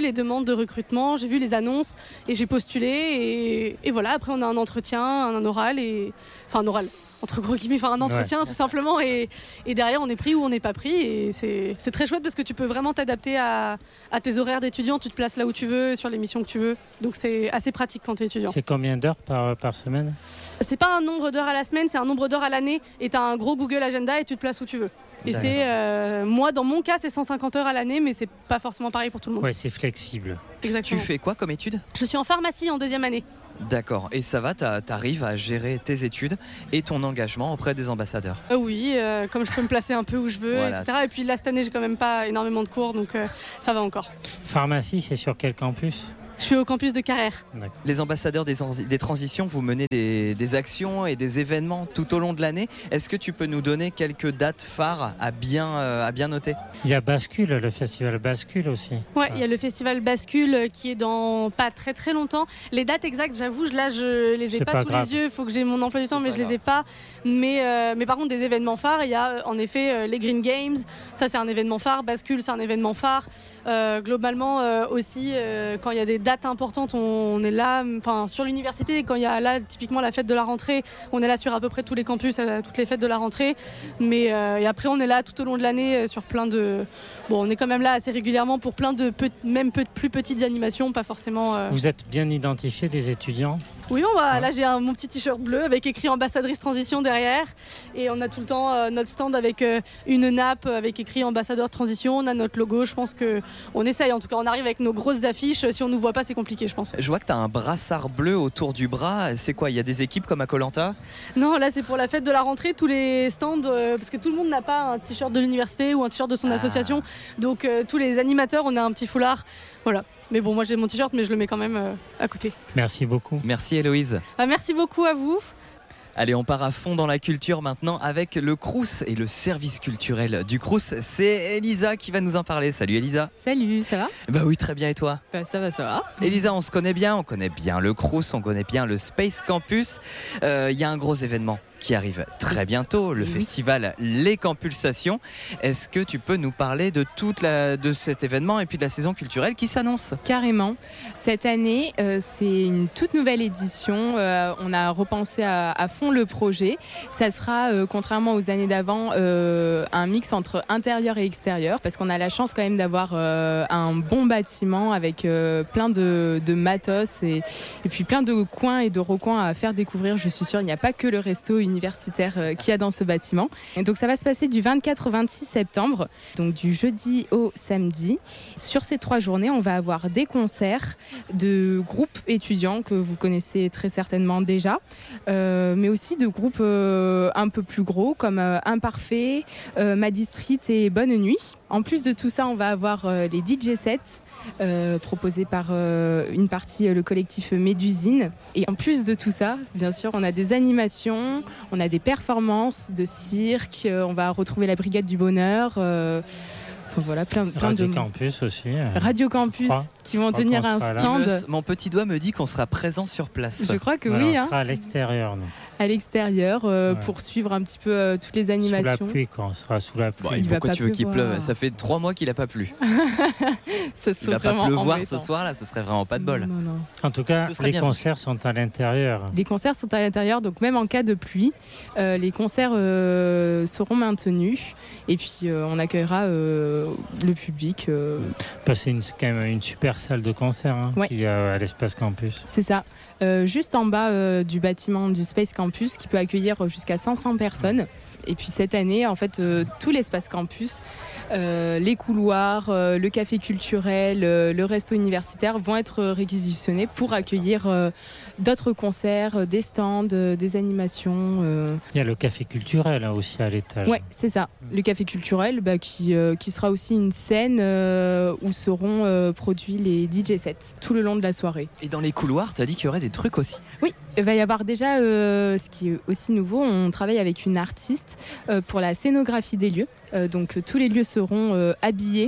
de recrutement, j'ai vu les annonces et j'ai postulé. Et, et voilà, après on a un entretien, un oral, et... enfin un oral. Entre gros guillemets, enfin un entretien ouais. tout simplement, et, et derrière on est pris ou on n'est pas pris, et c'est, c'est très chouette parce que tu peux vraiment t'adapter à, à tes horaires d'étudiant, tu te places là où tu veux, sur les missions que tu veux, donc c'est assez pratique quand tu es étudiant. C'est combien d'heures par, par semaine ? C'est pas un nombre d'heures à la semaine, c'est un nombre d'heures à l'année, et tu as un gros Google Agenda et tu te places où tu veux. Et D'accord. c'est, euh, moi dans mon cas c'est cent cinquante heures à l'année, mais c'est pas forcément pareil pour tout le monde. Ouais, c'est flexible. Exactement. Tu fais quoi comme études ? Je suis en pharmacie en deuxième année. D'accord, et ça va, t'arrives à gérer tes études et ton engagement auprès des ambassadeurs ? euh, Oui, euh, comme je peux me placer un peu où je veux, voilà. et cetera. Et puis là, cette année, j'ai quand même pas énormément de cours, donc euh, ça va encore. Pharmacie, c'est sur quel campus ? Je suis au campus de Carrère. D'accord. Les ambassadeurs des, des transitions, vous menez des, des actions et des événements tout au long de l'année. Est-ce que tu peux nous donner quelques dates phares à bien, euh, à bien noter ? Il y a Bascule, le festival Bascule aussi. Ouais, il ah. y a le festival Bascule qui est dans pas très très longtemps. Les dates exactes, j'avoue, là je les ai pas, pas sous grave. les yeux. Il faut que j'ai mon emploi du temps, c'est mais je grave. les ai pas. Mais, euh, mais par contre, des événements phares, il y a en effet euh, les Green Games. Ça, c'est un événement phare. Bascule, c'est un événement phare. Euh, globalement euh, aussi, euh, quand il y a des dates importantes, on est là, enfin sur l'université, quand il y a là typiquement la fête de la rentrée, on est là sur à peu près tous les campus, à toutes les fêtes de la rentrée, mais euh, et après on est là tout au long de l'année sur plein de, bon on est quand même là assez régulièrement pour plein de pe... même peu, plus petites animations, pas forcément. Euh... Vous êtes bien identifiés des étudiants ? Oui, on va, là j'ai un, mon petit t-shirt bleu avec écrit ambassadrice transition derrière, et on a tout le temps euh, notre stand avec euh, une nappe avec écrit ambassadeur transition, on a notre logo, je pense qu'on essaye, en tout cas on arrive avec nos grosses affiches, si on nous voit pas c'est compliqué je pense. Je vois que tu as un brassard bleu autour du bras, c'est quoi, il y a des équipes comme à Koh-Lanta ? Non, là c'est pour la fête de la rentrée, tous les stands, euh, parce que tout le monde n'a pas un t-shirt de l'université ou un t-shirt de son ah. association, donc euh, tous les animateurs on a un petit foulard, voilà. Mais bon, moi j'ai mon t-shirt, mais je le mets quand même euh, à côté. Merci beaucoup. Merci Héloïse. Bah, merci beaucoup à vous. Allez, on part à fond dans la culture maintenant avec le Crous et le service culturel du Crous. C'est Elisa qui va nous en parler. Salut Elisa. Salut, ça va ? Bah oui, très bien, et toi ? Bah ça va, ça va. Elisa, on se connaît bien, on connaît bien le Crous, on connaît bien le Space Campus. Il euh, y a un gros événement qui arrive très bientôt, le oui. festival Les Campulsations. Est-ce que tu peux nous parler de, toute la, de cet événement et puis de la saison culturelle qui s'annonce ? Carrément. Cette année, euh, c'est une toute nouvelle édition. Euh, on a repensé à, à fond le projet. Ça sera, euh, contrairement aux années d'avant, euh, un mix entre intérieur et extérieur, parce qu'on a la chance quand même d'avoir euh, un bon bâtiment avec euh, plein de, de matos et, et puis plein de coins et de recoins à faire découvrir. Je suis sûre, il n'y a pas que le resto universitaire euh, qu'il y a dans ce bâtiment. Et donc ça va se passer du vingt-quatre au vingt-six septembre, donc du jeudi au samedi. Sur ces trois journées, on va avoir des concerts de groupes étudiants que vous connaissez très certainement déjà, euh, mais aussi de groupes euh, un peu plus gros comme euh, Imparfait, euh, Madi Street et Bonne Nuit. En plus de tout ça, on va avoir euh, les D J sets euh, proposés par euh, une partie, euh, le collectif Médusine. Et en plus de tout ça, bien sûr, on a des animations, on a des performances de cirque, euh, on va retrouver la Brigade du Bonheur. Euh, Enfin, voilà, plein, plein Radio de... Campus aussi. Euh, Radio Campus qui vont tenir un stand. Me, mon petit doigt me dit qu'on sera présent sur place. Je crois que voilà, oui. On hein. sera à l'extérieur. Nous. À l'extérieur euh, ouais. pour suivre un petit peu euh, toutes les animations. Sous la pluie, quoi. On sera sous la pluie. Bon, et pourquoi tu veux qu'il pleuve ? Ça fait trois mois qu'il n'a pas plu. Ça Il va pas pleuvoir embêtant. ce soir-là, ce serait vraiment pas de bol. Non, non, non. En tout cas, les concerts vu. sont à l'intérieur. Les concerts sont à l'intérieur, donc même en cas de pluie, euh, les concerts euh, seront maintenus. Et puis euh, on accueillera euh, le public. Euh... Bah, c'est une, quand même une super salle de concert hein, ouais. qu'il y a à l'Espace Campus. C'est ça. Euh, juste en bas euh, du bâtiment du Space Campus qui peut accueillir jusqu'à cinq cents personnes. Et puis cette année, en fait, euh, tout l'Espace Campus, euh, les couloirs, euh, le café culturel, euh, le resto universitaire vont être réquisitionnés pour accueillir euh, d'autres concerts, euh, des stands, euh, des animations. Euh... Il y a le café culturel hein, aussi à l'étage. Ouais, c'est ça. Le café culturel bah, qui, euh, qui sera aussi une scène euh, où seront euh, produits les D J sets tout le long de la soirée. Et dans les couloirs, tu as dit qu'il y aurait des trucs aussi ? Oui, il va y avoir déjà, euh, ce qui est aussi nouveau, on travaille avec une artiste euh, pour la scénographie des lieux. Euh, donc tous les lieux seront euh, habillés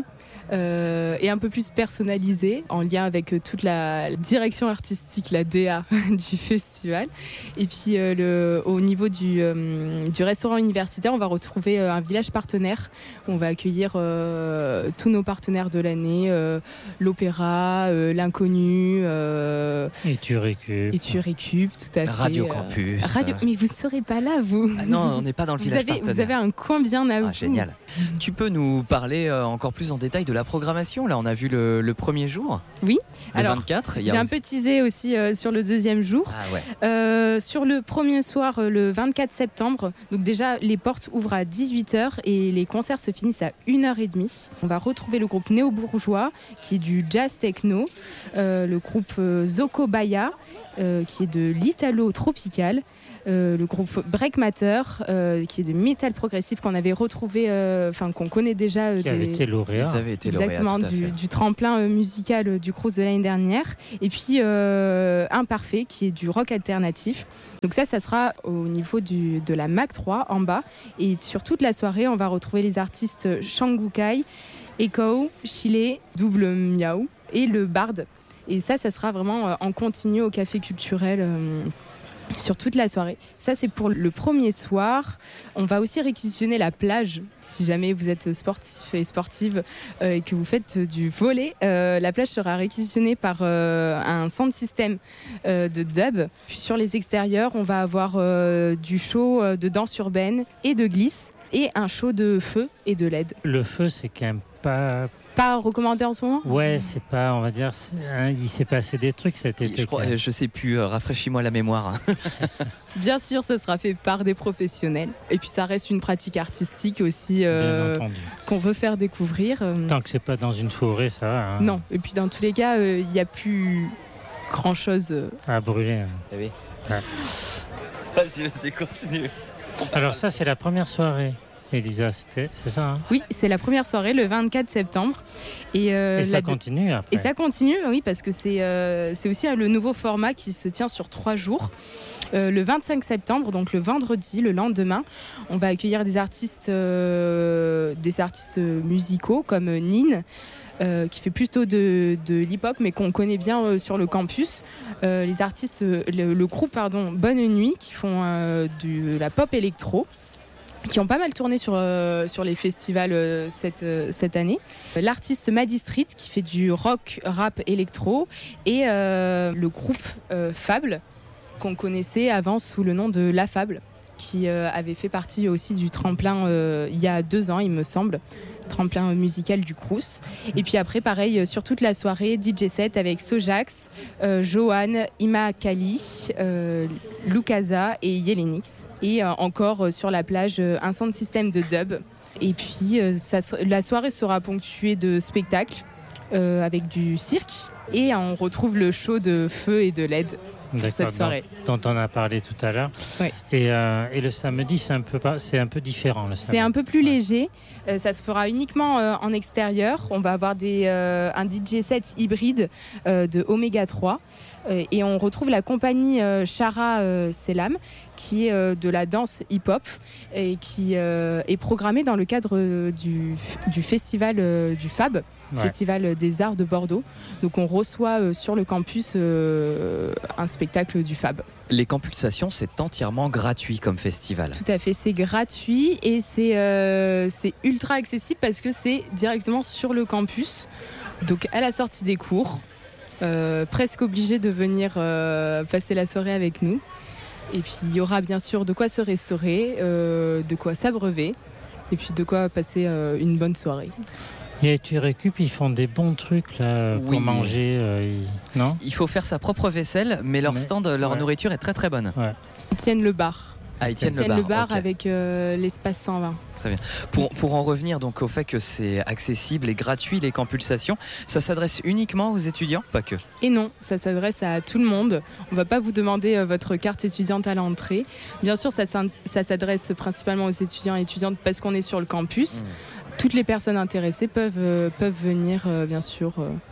euh, et un peu plus personnalisé en lien avec toute la direction artistique, la D A du festival. Et puis euh, le, au niveau du, euh, du restaurant universitaire, on va retrouver euh, un village partenaire où on va accueillir euh, tous nos partenaires de l'année, euh, l'Opéra, euh, l'Inconnu, euh, et tu récupères. Et tu récupères, tout à fait. Radio Campus. Euh, Radio... Mais vous ne serez pas là, vous. Ah non, on n'est pas dans le vous village avez, partenaire. Vous avez un coin bien à ah, vous. Génial. Tu peux nous parler euh, encore plus en détail de la programmation? Là, on a vu le, le premier jour. Oui. Le Alors, vingt-quatre. Il y a j'ai un aussi... peu teasé aussi euh, sur le deuxième jour. Ah ouais. Euh, sur le premier soir, euh, le vingt-quatre septembre, donc déjà les portes ouvrent à dix-huit heures et les concerts se finissent à une heure trente. On va retrouver le groupe Néo-Bourgeois qui est du jazz techno, euh, le groupe euh, Zoko Baya euh, qui est de l'italo tropical. Euh, le groupe Break Matter, euh, qui est de métal progressif qu'on avait retrouvé, enfin euh, qu'on connaît déjà. Euh, qui des... avait été lauréat. Ils avaient été Exactement, lauréats, du, du tremplin euh, musical euh, du Crous de l'année dernière. Et puis euh, Imparfait, qui est du rock alternatif. Donc ça, ça sera au niveau du, de la Mac trois en bas. Et sur toute la soirée, on va retrouver les artistes Shangukai, Echo, Chile, Double Miaou et le Bard. Et ça, ça sera vraiment euh, en continu au café culturel. Euh, sur toute la soirée. Ça, c'est pour le premier soir. On va aussi réquisitionner la plage. Si jamais vous êtes sportif et sportive euh, et que vous faites du volley, euh, la plage sera réquisitionnée par euh, un sound system euh, de dub. Puis sur les extérieurs, on va avoir euh, du show de danse urbaine et de glisse et un show de feu et de L E D. Le feu, c'est quand même pas... Pas recommandé en ce moment ? Ouais, c'est pas, on va dire, hein, il s'est passé des trucs cet été. Je, crois, je sais plus, euh, rafraîchis-moi la mémoire. Bien sûr, ça sera fait par des professionnels. Et puis ça reste une pratique artistique aussi euh, qu'on veut faire découvrir. Tant que c'est pas dans une forêt, ça va. Hein. Non, et puis dans tous les cas, il euh, n'y a plus grand-chose euh... à brûler. Hein. Eh oui. Ouais. Vas-y, vas-y, continue. Alors ça, c'est la première soirée. Elisa, c'était, c'est ça hein? Oui, c'est la première soirée, le vingt-quatre septembre. Et, euh, et ça la... continue après. Et ça continue, oui, parce que c'est, euh, c'est aussi le nouveau format qui se tient sur trois jours. Euh, le vingt-cinq septembre, donc le vendredi, le lendemain, on va accueillir des artistes, euh, des artistes musicaux comme Nin, Euh, qui fait plutôt de, de l'hip-hop, mais qu'on connaît bien euh, sur le campus. Euh, les artistes, euh, le, le groupe pardon, Bonne Nuit, qui font euh, de la pop électro, qui ont pas mal tourné sur, euh, sur les festivals euh, cette, euh, cette année. L'artiste Maddy Street, qui fait du rock, rap, électro, et euh, le groupe euh, Fable, qu'on connaissait avant sous le nom de La Fable, qui euh, avait fait partie aussi du tremplin euh, il y a deux ans, il me semble, tremplin musical du Crous. Et puis après, pareil, sur toute la soirée, D J set avec Sojax, euh, Johan, Ima Kali, euh, Lukaza et Yelenix. Et euh, encore euh, sur la plage, euh, un sound system de dub. Et puis, euh, ça, la soirée sera ponctuée de spectacles euh, avec du cirque. Et on retrouve le show de feu et de L E D. D'accord, cette soirée. Dont, dont on a parlé tout à l'heure. Oui. Et, euh, et le samedi, c'est un peu, c'est un peu différent. Le samedi. C'est un peu plus ouais. léger. Euh, ça se fera uniquement euh, en extérieur. On va avoir des, euh, un D J set hybride euh, de Oméga trois. Euh, et on retrouve la compagnie euh, Chara euh, Selam, qui est euh, de la danse hip-hop et qui euh, est programmée dans le cadre euh, du, du festival euh, du Fab. Ouais. Festival des Arts de Bordeaux. Donc on reçoit euh, sur le campus euh, un spectacle du Fab. Les Campulsations, c'est entièrement gratuit comme festival. Tout à fait, c'est gratuit et c'est, euh, c'est ultra accessible parce que c'est directement sur le campus. Donc à la sortie des cours, euh, presque obligé de venir euh, passer la soirée avec nous. Et puis il y aura bien sûr de quoi se restaurer, euh, de quoi s'abreuver et puis de quoi passer euh, une bonne soirée. Et tu récupères, ils font des bons trucs là, pour oui. manger, euh, ils... non ? Il faut faire sa propre vaisselle, mais leur mais, stand, leur ouais. nourriture est très très bonne. Ouais. Ils tiennent le bar. Ah, ils tiennent, ils tiennent le bar, le bar okay. avec euh, l'espace cent vingt. Très bien. Pour, pour en revenir donc au fait que c'est accessible et gratuit les Campulsations, ça s'adresse uniquement aux étudiants, pas que ? Et non, ça s'adresse à tout le monde. On ne va pas vous demander euh, votre carte étudiante à l'entrée. Bien sûr, ça, ça s'adresse principalement aux étudiants et étudiantes parce qu'on est sur le campus. Mmh. Toutes les personnes intéressées peuvent, euh, peuvent venir, euh, bien sûr. Euh.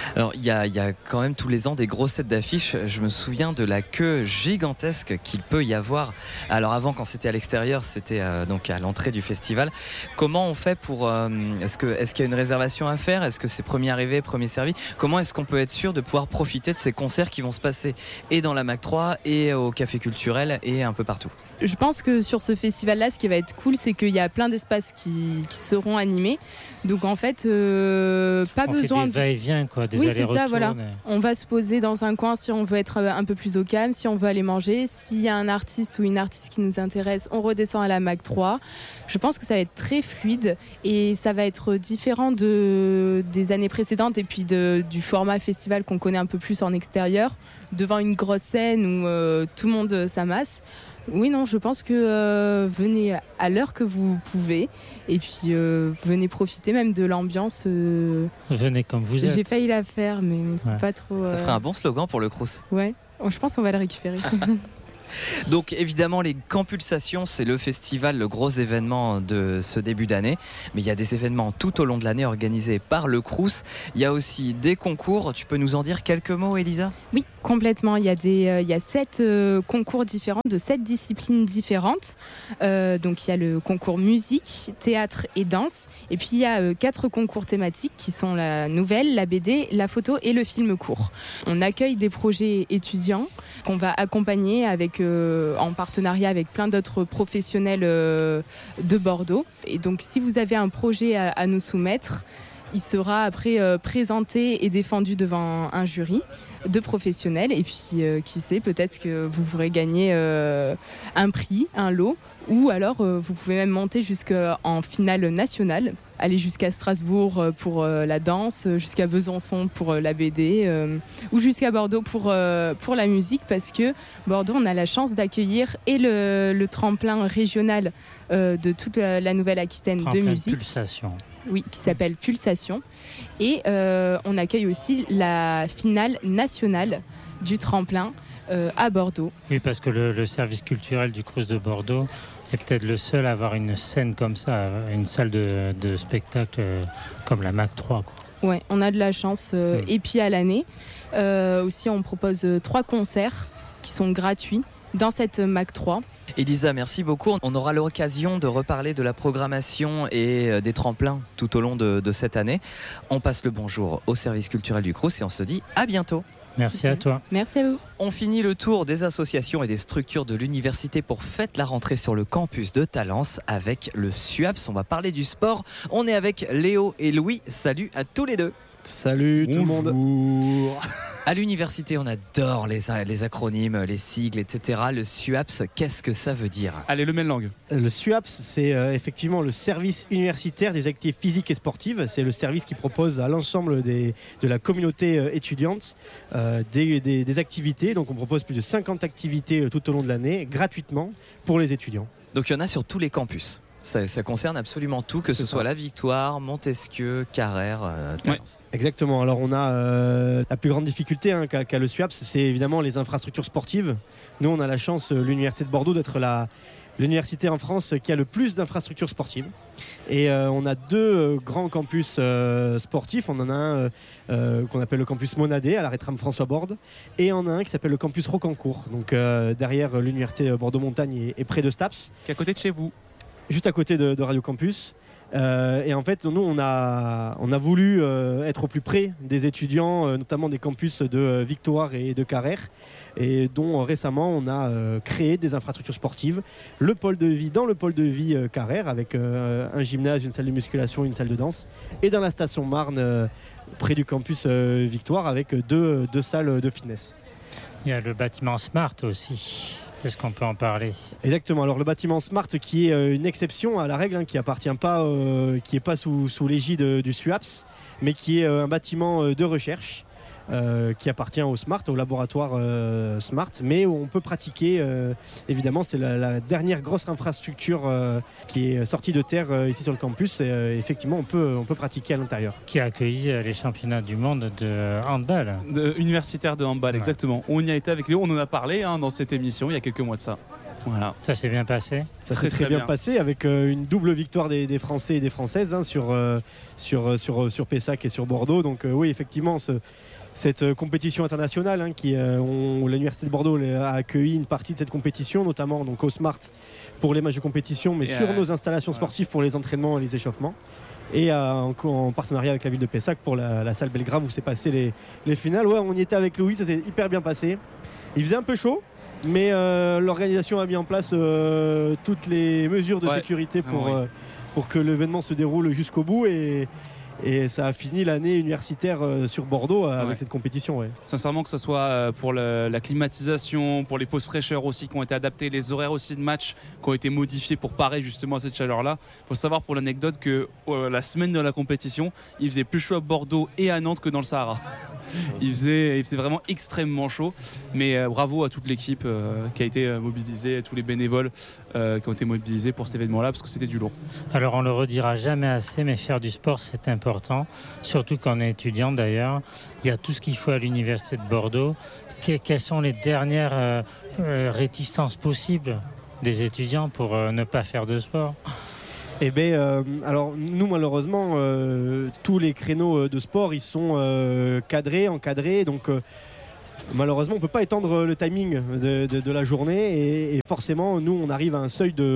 Alors il y a, y a quand même tous les ans des grosses têtes d'affiches. Je me souviens de la queue gigantesque qu'il peut y avoir. Alors avant, quand c'était à l'extérieur, c'était euh, donc à l'entrée du festival. Comment on fait pour euh, est-ce que est-ce qu'il y a une réservation à faire? Est-ce que c'est premier arrivé, premier servi? Comment est-ce qu'on peut être sûr de pouvoir profiter de ces concerts qui vont se passer et dans la Mac trois et au Café Culturel et un peu partout? Je pense que sur ce festival-là, ce qui va être cool, c'est qu'il y a plein d'espaces qui, qui seront animés. Donc en fait, euh, pas on besoin fait des de... va-et-vient, quoi, des oui, allers-retours. c'est ça, voilà. Mais... On va se poser dans un coin si on veut être un peu plus au calme, si on veut aller manger. S'il y a un artiste ou une artiste qui nous intéresse, on redescend à la Mac trois. Je pense que ça va être très fluide et ça va être différent de, des années précédentes et puis de, du format festival qu'on connaît un peu plus en extérieur, devant une grosse scène où euh, tout le monde s'amasse. Oui, non, je pense que euh, venez à l'heure que vous pouvez et puis euh, venez profiter même de l'ambiance. Euh... Venez comme vous êtes. J'ai failli la faire, mais c'est ouais. pas trop. Euh... Ça ferait un bon slogan pour le Crous. Ouais, je pense qu'on va le récupérer. Donc évidemment les Campulsations, c'est le festival, le gros événement de ce début d'année, mais il y a des événements tout au long de l'année organisés par le Crous. Il y a aussi des concours. Tu peux nous en dire quelques mots, Elisa? Oui, complètement. Il y a, des, euh, il y a sept euh, concours différents de sept disciplines différentes. Euh, donc il y a le concours musique, théâtre et danse, et puis il y a euh, quatre concours thématiques qui sont la nouvelle, la B D, la photo et le film court. On accueille des projets étudiants qu'on va accompagner avec Euh, en partenariat avec plein d'autres professionnels euh, de Bordeaux. Et donc si vous avez un projet à, à nous soumettre, il sera après euh, présenté et défendu devant un jury de professionnels. Et puis euh, qui sait, peut-être que vous pourrez gagner euh, un prix, un lot, ou alors euh, vous pouvez même monter jusqu'en finale nationale, aller jusqu'à Strasbourg pour euh, la danse, jusqu'à Besançon pour euh, la B D, euh, ou jusqu'à Bordeaux pour, euh, pour la musique, parce que Bordeaux, on a la chance d'accueillir et le, le tremplin régional euh, de toute la, la Nouvelle-Aquitaine de musique. Pulsation. Oui, qui s'appelle Pulsation. Et euh, on accueille aussi la finale nationale du tremplin euh, à Bordeaux. Oui, parce que le, le service culturel du Crous de Bordeaux est peut-être le seul à avoir une scène comme ça, une salle de, de spectacle euh, comme la Mac trois, quoi. Ouais, on a de la chance. Euh, mmh. Et puis à l'année, euh, aussi, on propose euh, trois concerts qui sont gratuits dans cette Mac trois. Elisa, merci beaucoup. On aura l'occasion de reparler de la programmation et des tremplins tout au long de, de cette année. On passe le bonjour au service culturel du Crous et on se dit à bientôt. Merci Super. À toi. Merci à vous. On finit le tour des associations et des structures de l'université pour fêter la rentrée sur le campus de Talence avec le SUAPS. On va parler du sport. On est avec Léo et Louis. Salut à tous les deux. Salut Bonjour. Tout le monde. À l'université, on adore les, les acronymes, les sigles, et cetera. Le SUAPS, qu'est-ce que ça veut dire? Allez, le même langue. Le SUAPS, c'est euh, effectivement le service universitaire des activités physiques et sportives. C'est le service qui propose à l'ensemble des, de la communauté euh, étudiante euh, des, des, des activités. Donc on propose plus de cinquante activités euh, tout au long de l'année, gratuitement pour les étudiants. Donc il y en a sur tous les campus. Ça, ça concerne absolument tout, que ce soit la Victoire, Montesquieu, Carrère, euh, Talence. Ouais. Exactement. Alors on a euh, la plus grande difficulté hein, qu'a, qu'a le SUAPS, c'est évidemment les infrastructures sportives. Nous, on a la chance, euh, l'Université de Bordeaux, d'être la, l'université en France qui a le plus d'infrastructures sportives. Et euh, on a deux euh, grands campus euh, sportifs. On en a un euh, euh, qu'on appelle le campus Monadé à la Rétrame François Borde, et on a un qui s'appelle le campus Rocancourt, donc euh, derrière l'Université Bordeaux-Montagne et, et près de STAPS. Qui est à côté de chez vous. Juste à côté de, de Radio Campus. Euh, et en fait, nous, on a, on a voulu euh, être au plus près des étudiants, euh, notamment des campus de euh, Victoire et de Carrère, et dont euh, récemment, on a euh, créé des infrastructures sportives. Le pôle de vie, dans le pôle de vie euh, Carrère, avec euh, un gymnase, une salle de musculation, une salle de danse. Et dans la station Marne, euh, près du campus euh, Victoire, avec deux, deux salles de fitness. Il y a le bâtiment Smart aussi. Est-ce qu'on peut en parler? Exactement. Alors le bâtiment Smart, qui est euh, une exception à la règle, hein, qui appartient pas, euh, qui est pas sous, sous l'égide euh, du SUAPS, mais qui est euh, un bâtiment euh, de recherche euh, qui appartient au Smart, au laboratoire euh, Smart, mais où on peut pratiquer. Euh, évidemment, c'est la, la dernière grosse infrastructure euh, qui est sortie de terre euh, ici sur le campus. Et, euh, effectivement, on peut, on peut pratiquer à l'intérieur. Qui a accueilli euh, les championnats du monde de handball. De, universitaire de handball, ouais. Exactement. On y a été avec Léo, on en a parlé hein, dans cette émission il y a quelques mois de ça. Voilà. Ça s'est bien passé. Ça s'est très, très bien, bien passé avec euh, une double victoire des, des Français et des Françaises hein, sur, euh, sur, sur, sur Pessac et sur Bordeaux. Donc euh, oui, effectivement, ce, cette euh, compétition internationale hein, qui, euh, on, l'Université de Bordeaux a accueilli une partie de cette compétition, notamment donc, au Smart pour les matchs de compétition, mais et sur euh, nos installations voilà. sportives pour les entraînements et les échauffements. Et euh, en, en partenariat avec la ville de Pessac pour la, la salle Belgrave où s'est passé les, les finales. Ouais, on y était avec Louis, ça s'est hyper bien passé. Il faisait un peu chaud, mais euh, l'organisation a mis en place euh, toutes les mesures de ouais. sécurité pour, ah, oui. euh, pour que l'événement se déroule jusqu'au bout. Et, et ça a fini l'année universitaire euh, sur Bordeaux euh, avec ouais. cette compétition. Ouais. Sincèrement, que ce soit euh, pour le, la climatisation, pour les pauses fraîcheur aussi qui ont été adaptées, les horaires aussi de match qui ont été modifiés pour parer justement à cette chaleur-là. Il faut savoir pour l'anecdote que euh, la semaine de la compétition, il faisait plus chaud à Bordeaux et à Nantes que dans le Sahara. Il faisait, il faisait vraiment extrêmement chaud, mais euh, bravo à toute l'équipe euh, qui a été euh, mobilisée, à tous les bénévoles euh, qui ont été mobilisés pour cet événement-là parce que c'était du lourd. Alors on le redira jamais assez, mais faire du sport c'est important, surtout quand on est étudiant d'ailleurs. Il y a tout ce qu'il faut à l'université de Bordeaux. Que, quelles sont les dernières euh, euh, réticences possibles des étudiants pour euh, ne pas faire de sport ? Eh bien, euh, alors nous malheureusement, euh, tous les créneaux de sport ils sont euh, cadrés, encadrés, donc euh, malheureusement on ne peut pas étendre le timing de, de, de la journée et, et forcément nous on arrive à un seuil de,